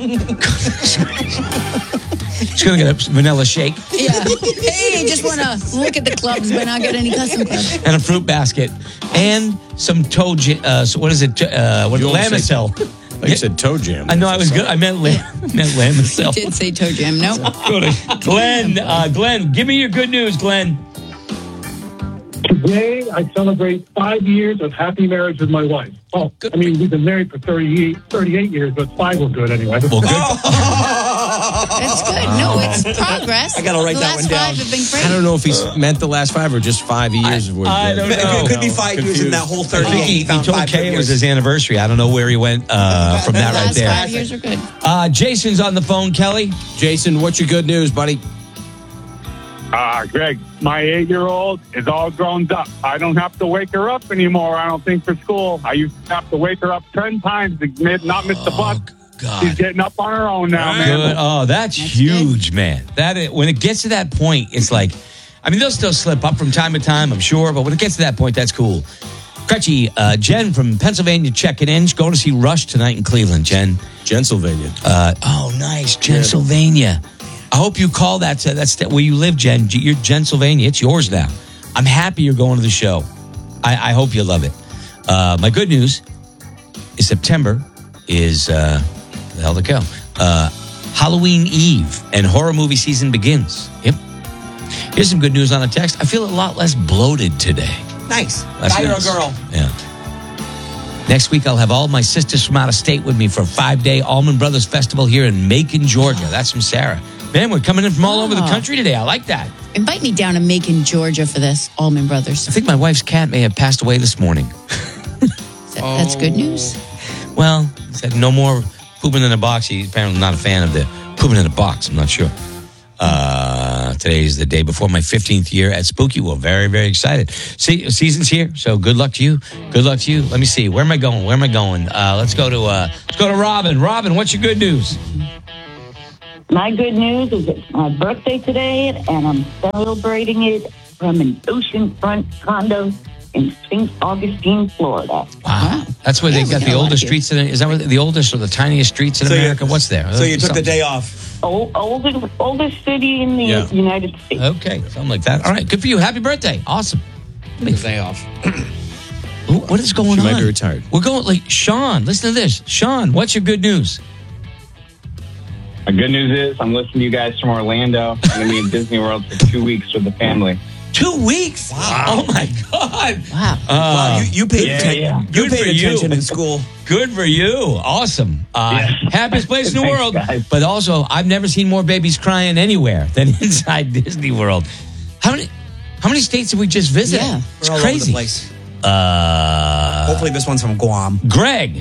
She's gonna get a vanilla shake
Yeah. Hey, just want to look at the clubs, but not get any custom clubs.
and a fruit basket and some toe. J- uh, so what is it? Uh, what
You almost
Lamisil?
said- Like you said, toe jam.
I know I was good. I meant, la- meant
You
Lamisil.
did say toe jam. No.
Go to Glenn. Uh, Glenn, give me your good news, Glenn.
Today, I celebrate five years of happy marriage with my wife. Oh, I mean, we've been married for thirty-eight, thirty-eight years, but five were good anyway.
Well, good.
That's good. No, it's progress.
I gotta write
the
that
last
one down.
five have been great.
I don't know if he's meant the last five or just five years. of
I don't
It
know.
could, could be five years in that whole
I
thirty-eight.
think he, he
found
told
five
Kay
good
it was
years.
his anniversary. I don't know where he went uh, from
the
that right
last
there.
five years are good.
Uh, Jason's on the phone, Kelly.
Jason, what's your good news, buddy?
Ah, Greg, my eight-year-old is all grown up. I don't have to wake her up anymore, I don't think, for school. I used to have to wake her up ten times to mid- not miss the bus.
God.
She's getting up on her own now, man.
Good. Oh, that's, huge, man. That is, when it gets to that point, it's like, I mean, they'll still slip up from time to time, I'm sure, but when it gets to that point, that's cool. Crutchy, uh, Jen from Pennsylvania checking in. She's going to see Rush tonight in Cleveland, Jen.
Pennsylvania.
Uh, oh, nice. Pennsylvania. I hope you call that. Uh, that's where you live, Jen. You're Pennsylvania. It's yours now. I'm happy you're going to the show. I, I hope you love it. Uh, my good news is September is, uh, the hell to go, uh, Halloween Eve, and horror movie season begins. Yep. Here's some good news on a text. I feel a lot less bloated today.
Nice.
That's
Guy or a
nice.
girl?
Yeah. Next week, I'll have all my sisters from out of state with me for a five-day Allman Brothers Festival here in Macon, Georgia. That's from Sarah. Man, we're coming in from all over the country today. I like that.
Invite me down to Macon, Georgia for this, Allman Brothers.
I think my wife's cat may have passed away this morning.
That, oh. That's good news.
Well, he said no more pooping in a box. He's apparently not a fan of the pooping in a box. I'm not sure. Uh, today is the day before my fifteenth year at Spooky. We're very, very excited. See, season's here, so good luck to you. Good luck to you. Let me see. Where am I going? Where am I going? Uh, let's go to uh, let's go to Robin. Robin, what's your good news?
My good news is it's my birthday today, and I'm celebrating it from an oceanfront condo in Saint Augustine, Florida.
Wow, that's where
Yeah,
they got
we
the
got
oldest
lucky.
streets. In, is that where the oldest or the tiniest streets in
So you-
America? What's there?
So you took the
Something.
day off.
Old, oldest, oldest city in the
Yeah.
United States.
Okay, something like that. All right, good for you. Happy birthday. Awesome.
The day off.
Wh- What is going
She
on?
might be retired.
We're going like Sean. Listen to this, Sean. What's your good news?
My good news is I'm listening to you guys from Orlando. I'm going to be in Disney World for two weeks with the family.
Two weeks? Wow. Oh, my God.
Wow.
Uh,
Wow, you, you paid,
yeah,
atten-
yeah.
you
Good
paid
for you.
attention in school.
Good for you. Awesome. Uh,
Yeah.
Happiest place in the
Thanks,
world.
guys.
But also, I've never seen more babies crying anywhere than inside Disney World. How many How many states have we just visited?
Yeah.
It's
We're all
crazy.
over the place.
Uh,
Hopefully this one's from Guam.
Greg,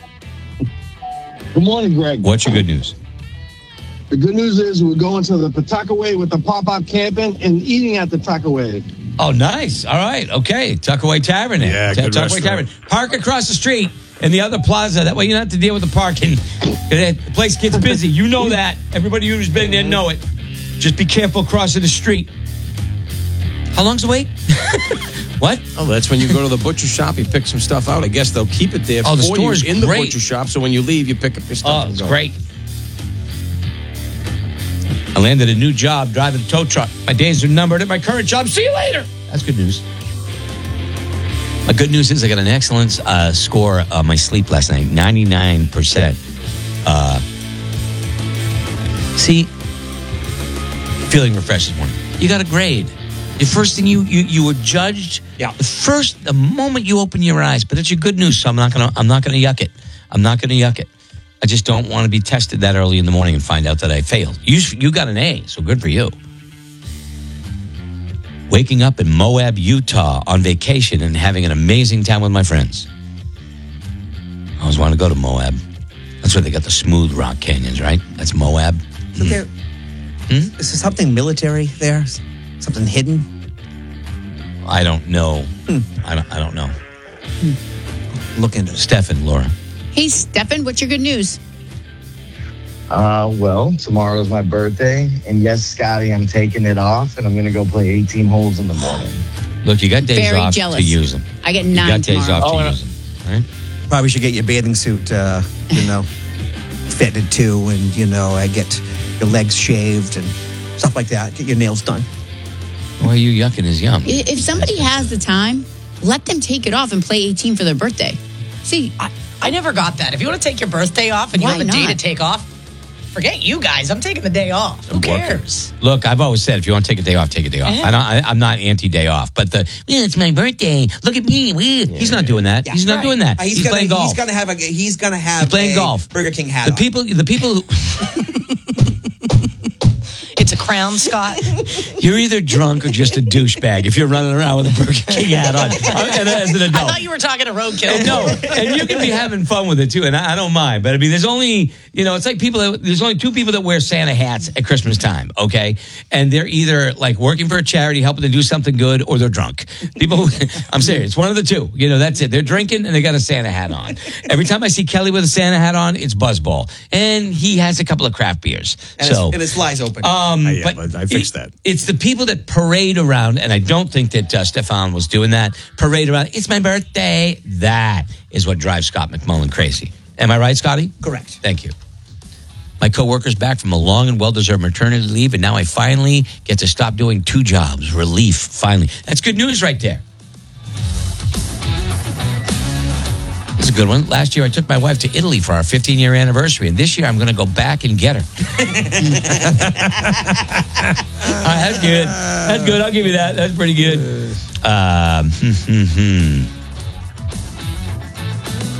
Good morning, Greg.
what's your good news?
The good news is we're going to the Pawtuckaway with the pop-up camping and eating at the Tuckaway.
Oh, nice. All right. Okay. Tuckaway Tavern. then.
Yeah,
Ta-
good
Tuckaway
restaurant.
Tavern. Park across the street in the other plaza. That way you don't have to deal with the parking. The place gets busy. You know that. Everybody who's been there know it. Just be careful crossing the street. How long's the wait? What?
Oh, that's when you go to the butcher shop, you pick some stuff out. I guess they'll keep it there
Oh, the
for you
store's
in the
great.
butcher shop, so when you leave, you pick up your stuff.
Oh,
and
it's
go.
great. I landed a new job driving a tow truck. My days are numbered at my current job. See you later. That's good news. My good news is I got an excellent uh, score on my sleep last night, ninety-nine percent. Uh, see, feeling refreshed this morning. You got a grade. The first thing you you you were judged.
Yeah.
The first, the moment you open your eyes, but it's your good news, so I'm not gonna I'm not gonna yuck it. I'm not gonna yuck it. I just don't want to be tested that early in the morning and find out that I failed. You you got an A, so good for you. Waking up in Moab, Utah on vacation and having an amazing time with my friends. I always want to go to Moab. That's where they got the smooth rock canyons, right? That's Moab.
So there, Is there something military there? Something hidden?
I don't know. I don't. I don't know.
Look into it.
Stefan, Laura.
Hey, Stefan, what's your good news?
Uh, well, tomorrow's my birthday, and yes, Scotty, I'm taking it off, and I'm going to go play eighteen holes in the morning.
Look, you got days
Very
off
jealous.
to use them.
I get
You
nine
got days
tomorrow.
off
Oh,
to
and
use them. Right?
Probably should get your bathing suit, uh, you know, fitted too, and, you know, I get your legs shaved and stuff like that. Get your nails done.
Why are you yucking his yum?
I- If somebody has the time, let them take it off and play eighteen for their birthday. See,
I, I never got that. If you want to take your birthday off and you
Why
have a day to
not?
take off, forget you guys. I'm taking the day off. Who cares?
Look, I've always said if you want to take a day off, take a day off.
Yeah.
I don't, I, I'm not anti-day off, but the yeah, it's my birthday. Look at me. We, he's not doing that. he's not
Right.
doing that.
Uh,
He's,
gonna,
playing golf.
He's gonna have a. He's gonna have
He's playing
a
golf.
Burger King hat
the
on.
people, the people who
It's a crown, Scott.
you're either drunk or just a douchebag if you're running around with a Burger King hat on uh, and as an
I
adult.
thought you were talking to Roadkill.
And no, and you can be having fun with it too, and I, I don't mind. But I mean, there's only you know, it's like people. That, there's only two people that wear Santa hats at Christmas time, okay? And they're either like working for a charity, helping to do something good, or they're drunk. People, who, I'm serious, one of the two. You know, that's it. They're drinking and they got a Santa hat on. Every time I see Kelly with a Santa hat on, it's Buzzball, and he has a couple of craft beers.
and,
so,
his, and his fly's open.
um,
Uh, yeah,
but
but I fixed
it-
that.
It's the people that parade around, and I don't think that uh, Stefan was doing that. Parade around. It's my birthday. That is what drives Scott McMullen crazy. Am I right, Scotty?
Correct.
Thank you. My coworker's back from a long and well-deserved maternity leave, and now I finally get to stop doing two jobs. Relief, finally. That's good news right there. That's a good one. Last year, I took my wife to Italy for our fifteen-year anniversary, and this year, I'm going to go back and get her. All right, that's good. That's good. I'll give you that. That's pretty good. Um, hmm, hmm, hmm.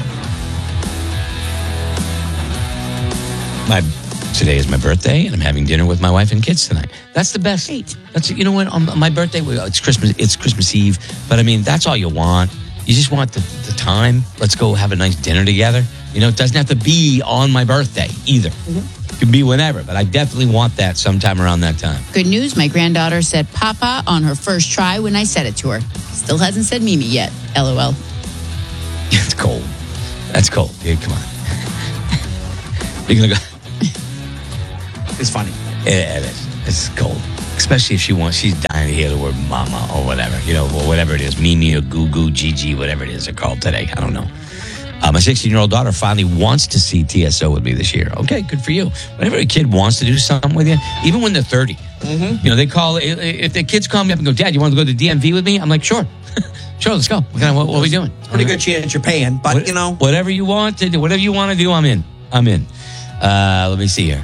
my today is my birthday, and I'm having dinner with my wife and kids tonight. That's the best.
Great.
That's you know what? On my birthday, well, it's Christmas. It's Christmas Eve, but I mean that's all you want. You just want the, the time. Let's go have a nice dinner together. You know, it doesn't have to be on my birthday either. Mm-hmm. It can be whenever, but I definitely want that sometime around that time.
Good news, my granddaughter said Papa on her first try when I said it to her. Still hasn't said Mimi yet. LOL.
It's cold. That's cold. Dude, come on. You're going to go.
It's funny.
It, it is. It's cold. Especially if she wants, she's dying to hear the word mama or whatever, you know, or whatever it is, Mimi or Goo Goo, Gigi, whatever it is they're called today. I don't know. Uh, my sixteen-year-old daughter finally wants to see T S O with me this year. Okay, good for you. Whenever a kid wants to do something with you, even when they're thirty, mm-hmm. you know, they call, if the kids call me up and go, Dad, you want to go to the D M V with me? I'm like, sure. Sure, let's go. What, what, what are we doing?
Pretty good chance you're paying, but,
what,
you know.
Whatever you want to do, whatever you want to do, I'm in. I'm in. Uh, let me see here.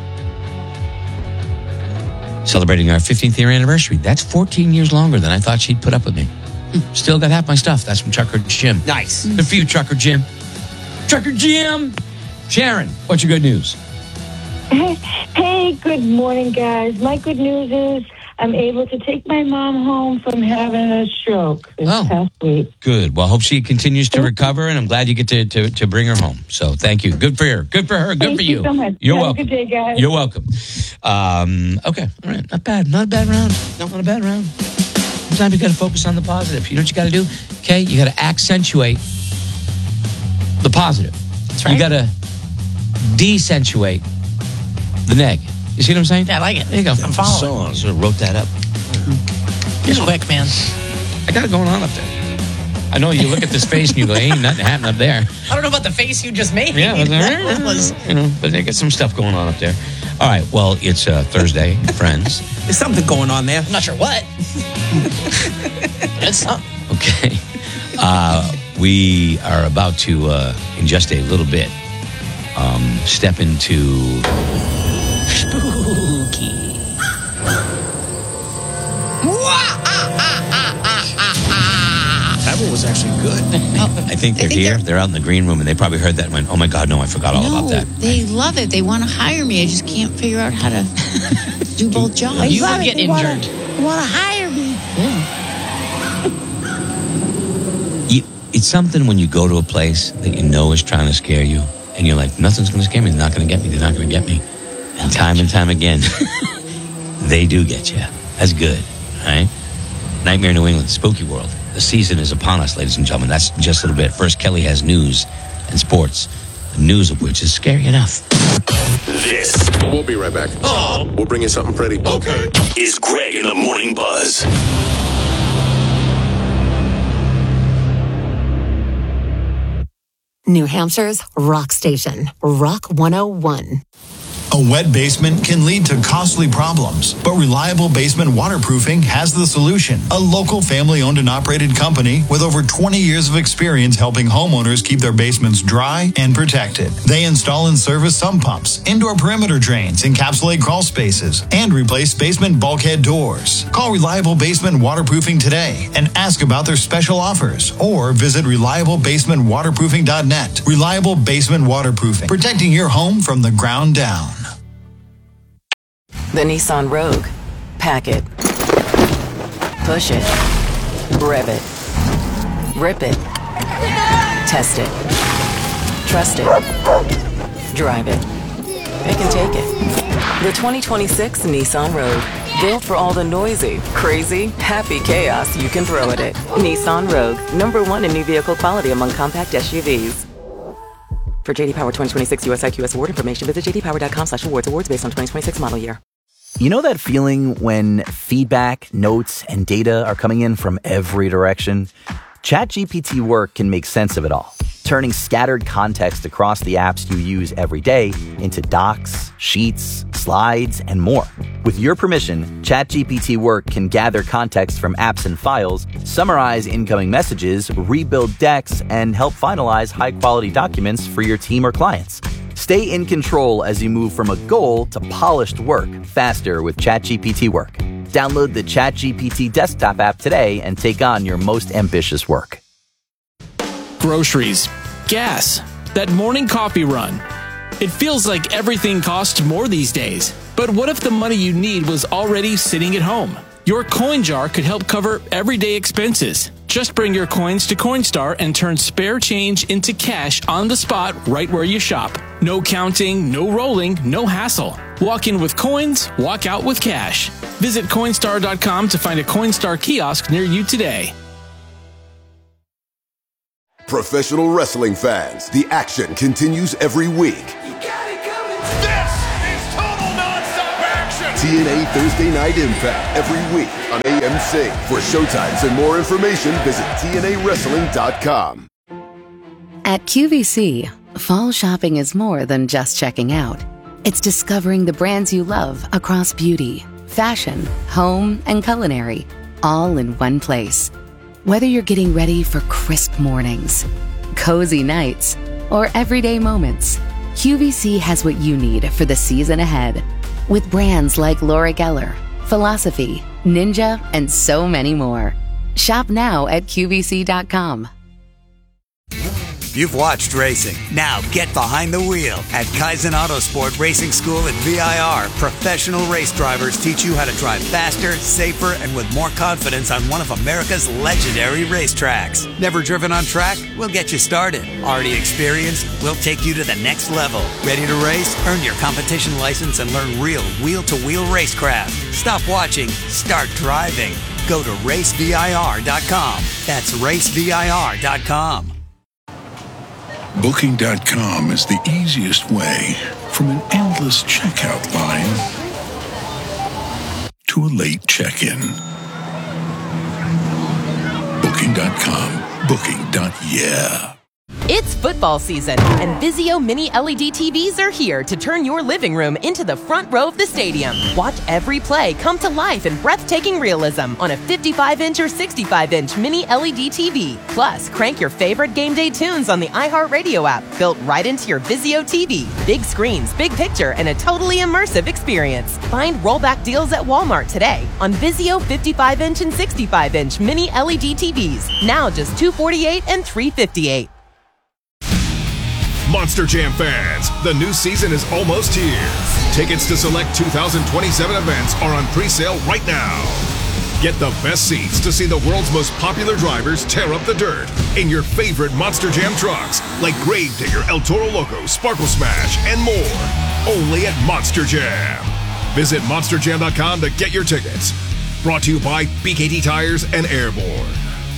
Celebrating our fifteenth year anniversary. That's fourteen years longer than I thought she'd put up with me. Still got half my stuff. That's from Trucker Jim.
Nice.
Good for you, Trucker Jim. Trucker Jim. Sharon, what's your good news?
Hey, hey, good morning, guys. My good news is I'm able to take my mom home from having a stroke this
Oh.
past week.
Good. Well, I hope she continues to recover, and I'm glad you get to, to, to bring her home. So thank you. Good for her. Good for her. Good
Thank
for
you
you.
so much.
You're
Have a
welcome.
good day, guys.
You're welcome. Um, okay. All right. Not bad. Not a bad round. Not a bad round. Sometimes you got to focus on the positive. You know what you got to do? Okay. You got to accentuate the positive.
That's right.
You got to decentuate the neg. You see what I'm saying?
Yeah, I like it.
There you go.
I'm following.
So I sort of wrote that up.
Just quick, man.
I got it going on up there. I know you look at this face and you go, ain't nothing happening up there.
I don't know about the face you just made.
Yeah, but
that was.
You know, but they got some stuff going on up there. All right, well, it's uh, Thursday, friends.
There's something going on there.
I'm not sure what. It's something.
Okay. Uh, we are about to, uh, in just a little bit, um, step into
Spooky.
That one was actually good.
I think they're
think
here.
they're-
They're out in the green room, and they probably heard that and went, oh, my God, no, I forgot all
no,
about that.
they love it. They want to hire me. I just can't figure out how to do both jobs.
You would get injured.
Want to hire me?
You, it's something when you go to a place that you know is trying to scare you, and you're like, nothing's going to scare me. They're not going to get me. They're not going to get me. And time and time again, they do get you. That's good, all right? Nightmare New England, Spooky World. The season is upon us, ladies and gentlemen. That's just a little bit. First, Kelly has news and sports, the news of which is scary enough.
This
We'll be right back. Oh. We'll bring you something pretty. Okay.
is Greg in the Morning Buzz.
New Hampshire's rock station, Rock one oh one.
A wet basement can lead to costly problems, but Reliable Basement Waterproofing has the solution. A local family-owned and operated company with over twenty years of experience helping homeowners keep their basements dry and protected. They install and service sump pumps, indoor perimeter drains, encapsulate crawl spaces, and replace basement bulkhead doors. Call Reliable Basement Waterproofing today and ask about their special offers, or visit reliable basement waterproofing dot net. Reliable Basement Waterproofing, protecting your home from the ground down.
The Nissan Rogue. Pack it. Push it. Rev it. Rip it. Test it. Trust it. Drive it. It can take it. The twenty twenty-six Nissan Rogue. Built for all the noisy, crazy, happy chaos you can throw at it. Nissan Rogue. Number one in new vehicle quality among compact S U Vs. For J D Power twenty twenty-six U S I Q S award information, visit j d power dot com slash awards. Awards based on twenty twenty-six model year.
You know that feeling when feedback, notes, and data are coming in from every direction? ChatGPT Work can make sense of it all, turning scattered context across the apps you use every day into docs, sheets, slides, and more. With your permission, ChatGPT Work can gather context from apps and files, summarize incoming messages, rebuild decks, and help finalize high-quality documents for your team or clients. Stay in control as you move from a goal to polished work faster with ChatGPT Work. Download the ChatGPT desktop app today and take on your most ambitious work.
Groceries, gas, that morning coffee run. It feels like everything costs more these days. But what if the money you need was already sitting at home? Your coin jar could help cover everyday expenses. Just bring your coins to Coinstar and turn spare change into cash on the spot right where you shop. No counting, no rolling, no hassle. Walk in with coins, walk out with cash. Visit Coinstar dot com to find a Coinstar kiosk near you today.
Professional wrestling fans, the action continues every week. T N A Thursday Night Impact every week on A M C. For showtimes and more information, visit T N A wrestling dot com.
At Q V C, fall shopping is more than just checking out. It's discovering the brands you love across beauty, fashion, home, and culinary, all in one place. Whether you're getting ready for crisp mornings, cozy nights, or everyday moments, Q V C has what you need for the season ahead. With brands like Laura Geller, Philosophy, Ninja, and so many more. Shop now at Q V C dot com.
You've watched racing. Now get behind the wheel. At Kaizen Autosport Racing School at V I R, professional race drivers teach you how to drive faster, safer, and with more confidence on one of America's legendary racetracks. Never driven on track? We'll get you started. Already experienced? We'll take you to the next level. Ready to race? Earn your competition license and learn real wheel-to-wheel racecraft. Stop watching. Start driving. Go to race V I R dot com. That's race V I R dot com.
Booking dot com is the easiest way from an endless checkout line to a late check-in. Booking dot com. Booking. Yeah.
It's football season, and Vizio Mini L E D T Vs are here to turn your living room into the front row of the stadium. Watch every play come to life in breathtaking realism on a fifty-five inch or sixty-five inch Mini L E D T V. Plus, crank your favorite game day tunes on the iHeartRadio app, built right into your Vizio T V. Big screens, big picture, and a totally immersive experience. Find rollback deals at Walmart today on Vizio fifty-five inch and sixty-five inch Mini L E D T Vs. Now just two hundred forty-eight dollars and three hundred fifty-eight dollars.
Monster Jam fans, the new season is almost here. Tickets to select two thousand twenty-seven events are on pre-sale right now. Get the best seats to see the world's most popular drivers tear up the dirt in your favorite Monster Jam trucks, like Gravedigger, El Toro Loco, Sparkle Smash, and more. Only at Monster Jam. Visit monster jam dot com to get your tickets. Brought to you by B K T Tires and Airborne.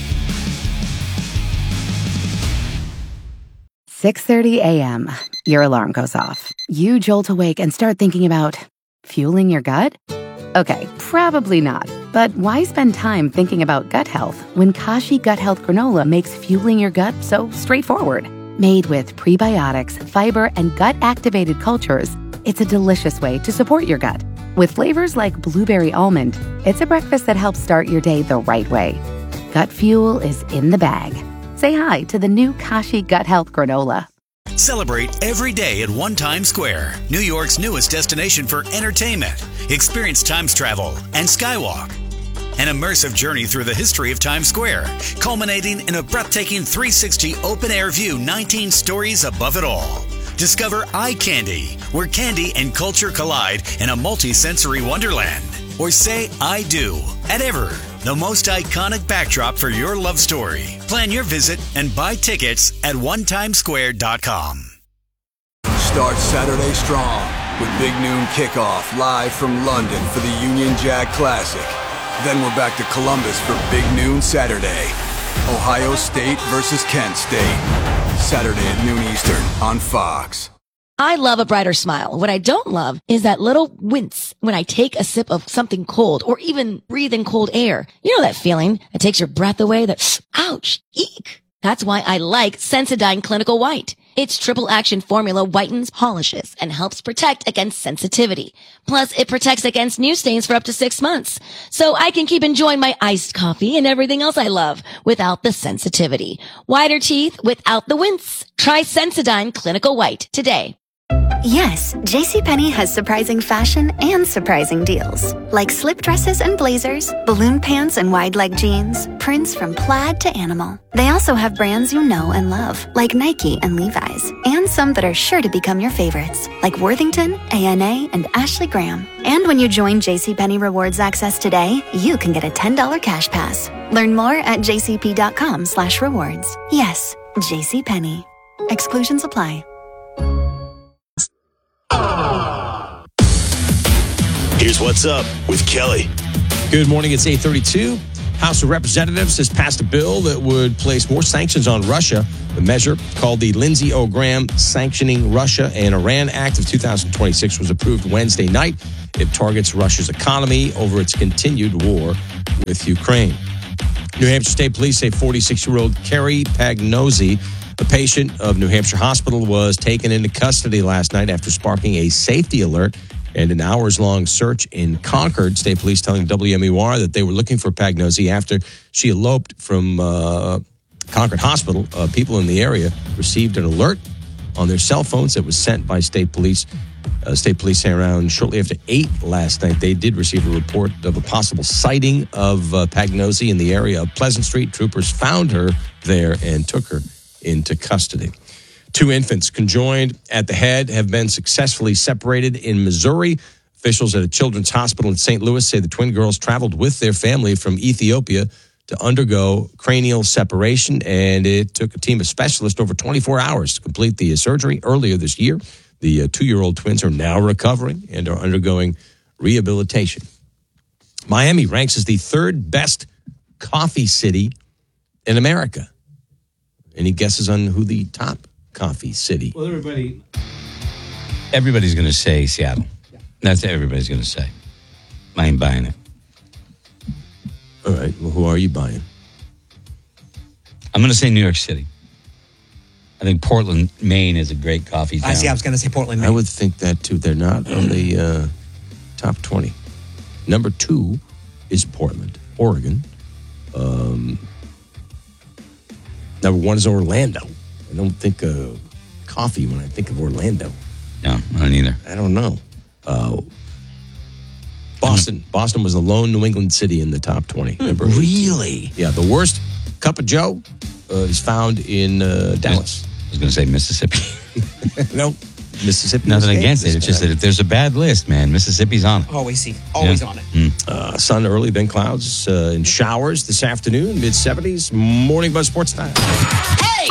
six thirty a.m. Your alarm goes off. You jolt awake and start thinking about fueling your gut? Okay, probably not. But why spend time thinking about gut health when Kashi Gut Health Granola makes fueling your gut so straightforward? Made with prebiotics, fiber, and gut-activated cultures, it's a delicious way to support your gut. With flavors like blueberry almond, it's a breakfast that helps start your day the right way. Gut fuel is in the bag. Say hi to the new Kashi Gut Health Granola.
Celebrate every day at One Times Square, New York's newest destination for entertainment. Experience Times Travel and Skywalk. An immersive journey through the history of Times Square, culminating in a breathtaking three sixty open-air view, nineteen stories above it all. Discover Eye Candy, where candy and culture collide in a multi-sensory wonderland. Or say I do at Ever, the most iconic backdrop for your love story. Plan your visit and buy tickets at one times square dot com.
Start Saturday strong with Big Noon Kickoff live from London for the Union Jack Classic. Then we're back to Columbus for Big Noon Saturday. Ohio State versus Kent State. Saturday at noon Eastern on Fox.
I love a brighter smile. What I don't love is that little wince when I take a sip of something cold or even breathe in cold air. You know that feeling that takes your breath away, that ouch, eek. That's why I like Sensodyne Clinical White. Its triple action formula whitens, polishes, and helps protect against sensitivity. Plus, it protects against new stains for up to six months. So I can keep enjoying my iced coffee and everything else I love without the sensitivity. Whiter teeth without the wince. Try Sensodyne Clinical White today.
Yes, JCPenney has surprising fashion and surprising deals. Like slip dresses and blazers, balloon pants and wide leg jeans, prints from plaid to animal. They also have brands you know and love, like Nike and Levi's, and some that are sure to become your favorites, like Worthington, A N A, and Ashley Graham. And when you join JCPenney Rewards Access today, you can get a ten dollars cash pass. Learn more at jcp.com slash rewards. Yes, JCPenney. Exclusions apply.
Here's what's up with Kelly.
Good morning. It's eight thirty-two. House of Representatives has passed a bill that would place more sanctions on Russia. The measure, called the Lindsey O. Graham Sanctioning Russia and Iran Act of two thousand twenty-six, was approved Wednesday night. It targets Russia's economy over its continued war with Ukraine. New Hampshire State Police say forty-six-year-old Carrie Pagnozzi, a patient of New Hampshire Hospital, was taken into custody last night after sparking a safety alert and an hours-long search in Concord. State Police telling W M U R that they were looking for Pagnozzi after she eloped from uh, Concord Hospital. Uh, people in the area received an alert on their cell phones that was sent by State Police. Uh, State Police say around shortly after eight last night, they did receive a report of a possible sighting of uh, Pagnozzi in the area of Pleasant Street. Troopers found her there and took her into custody. Two infants conjoined at the head have been successfully separated in Missouri. Officials at a children's hospital in Saint Louis say the twin girls traveled with their family from Ethiopia to undergo cranial separation, and it took a team of specialists over twenty-four hours to complete the surgery earlier this year. The uh, two-year-old twins are now recovering and are undergoing rehabilitation. Miami ranks as the third best coffee city in America. Any guesses on who the top coffee city?
Well, everybody, everybody's going to say Seattle. That's what everybody's going to say. I ain't buying it.
All right. Well, who are you buying?
I'm going to say New York City. I think Portland, Maine is a great coffee town.
I see. I was going to say Portland, Maine.
I would think that too. They're not on the uh, top twenty. Number two is Portland, Oregon. Um, number one is Orlando. I don't think of coffee when I think of Orlando.
No, I don't either.
I don't know. Uh, Boston. Boston was the lone New England city in the top twenty. Remember?
Really?
Yeah, the worst cup of Joe uh, is found in uh, Dallas.
I was going to say Mississippi.
No, Mississippi.
Nothing against it. It's just that if there's a bad list, man, Mississippi's on it.
Always see. Always
Yeah.
on it.
Mm.
Uh, sun early, then clouds uh, and showers this afternoon, mid seventies. Morning Buzz Sports Time.
Hey!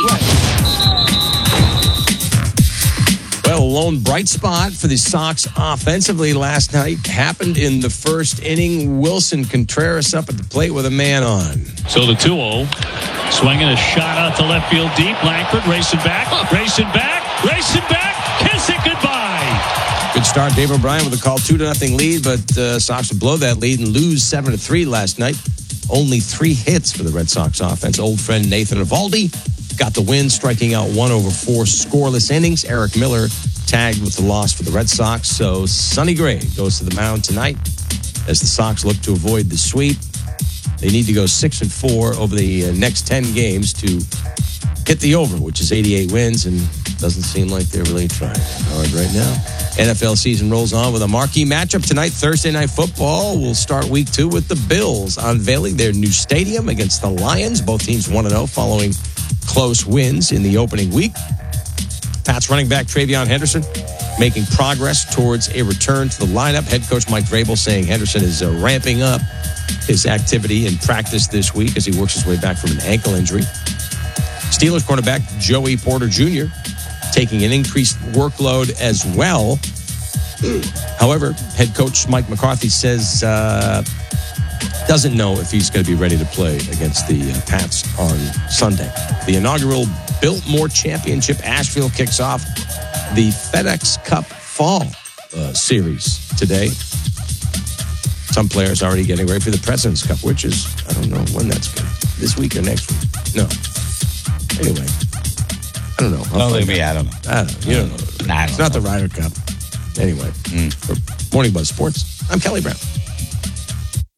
Well, a lone bright spot for the Sox offensively last night happened in the first inning. Wilson Contreras up at the plate with a man on.
So the two oh. Swinging a shot out to left field deep. Langford racing back, racing back, racing back. Kiss it goodbye.
Good start. Dave O'Brien with a call two to nothing lead, but uh, Sox would blow that lead and lose seven to three last night. Only three hits for the Red Sox offense. Old friend Nathan Eovaldi got the win, striking out one over four scoreless innings. Eric Miller tagged with the loss for the Red Sox. So Sonny Gray goes to the mound tonight as the Sox look to avoid the sweep. They need to go six and four over the uh, next ten games to hit the over, which is eighty-eight wins, and doesn't seem like they're really trying hard right now. N F L season rolls on with a marquee matchup tonight. Thursday Night Football will start week two with the Bills unveiling their new stadium against the Lions. Both teams one and oh following close wins in the opening week. Pats running back Travion Henderson making progress towards a return to the lineup. Head coach Mike Vrabel saying Henderson is uh, ramping up his activity in practice this week as he works his way back from an ankle injury. Steelers cornerback Joey Porter Junior taking an increased workload as well. However, head coach Mike McCarthy says uh, doesn't know if he's going to be ready to play against the uh, Pats on Sunday. The inaugural Biltmore Championship Asheville kicks off the FedEx Cup Fall uh, Series today. Some players already getting ready for the President's Cup, which is, I don't know when that's going to this week or next week. No. Anyway, I don't know.
Well, maybe, I don't know.
I don't know. You don't know.
Nah,
it's not the Ryder Cup. Anyway, mm. for Morning Buzz Sports, I'm Kelly Brown.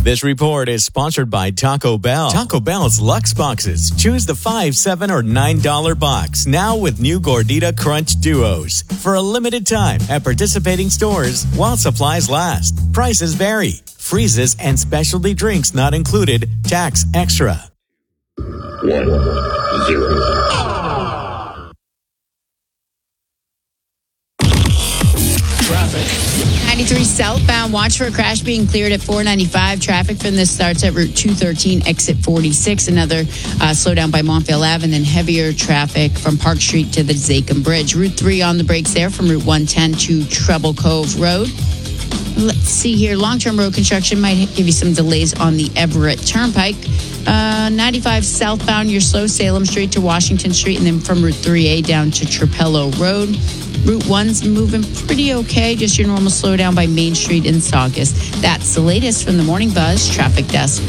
This report is sponsored by Taco Bell. Taco Bell's Lux Boxes. Choose the five, seven, or nine dollar box. Now with new Gordita Crunch Duos. For a limited time at participating stores while supplies last. Prices vary. Freezes and specialty drinks not included. Tax extra.
One, zero.
ninety-three southbound, watch for a crash being cleared at four ninety-five. Traffic from this starts at Route two thirteen, exit forty-six. Another uh, slowdown by Montvale Ave, and then heavier traffic from Park Street to the Zachem Bridge. Route three on the brakes there from Route one ten to Treble Cove Road. Let's see here. Long-term road construction might give you some delays on the Everett Turnpike. Uh, ninety-five southbound, you're slow Salem Street to Washington Street, and then from Route three A down to Trapello Road. Route one's moving pretty okay, just your normal slowdown by Main Street in Saugus. That's the latest from the Morning Buzz Traffic Desk.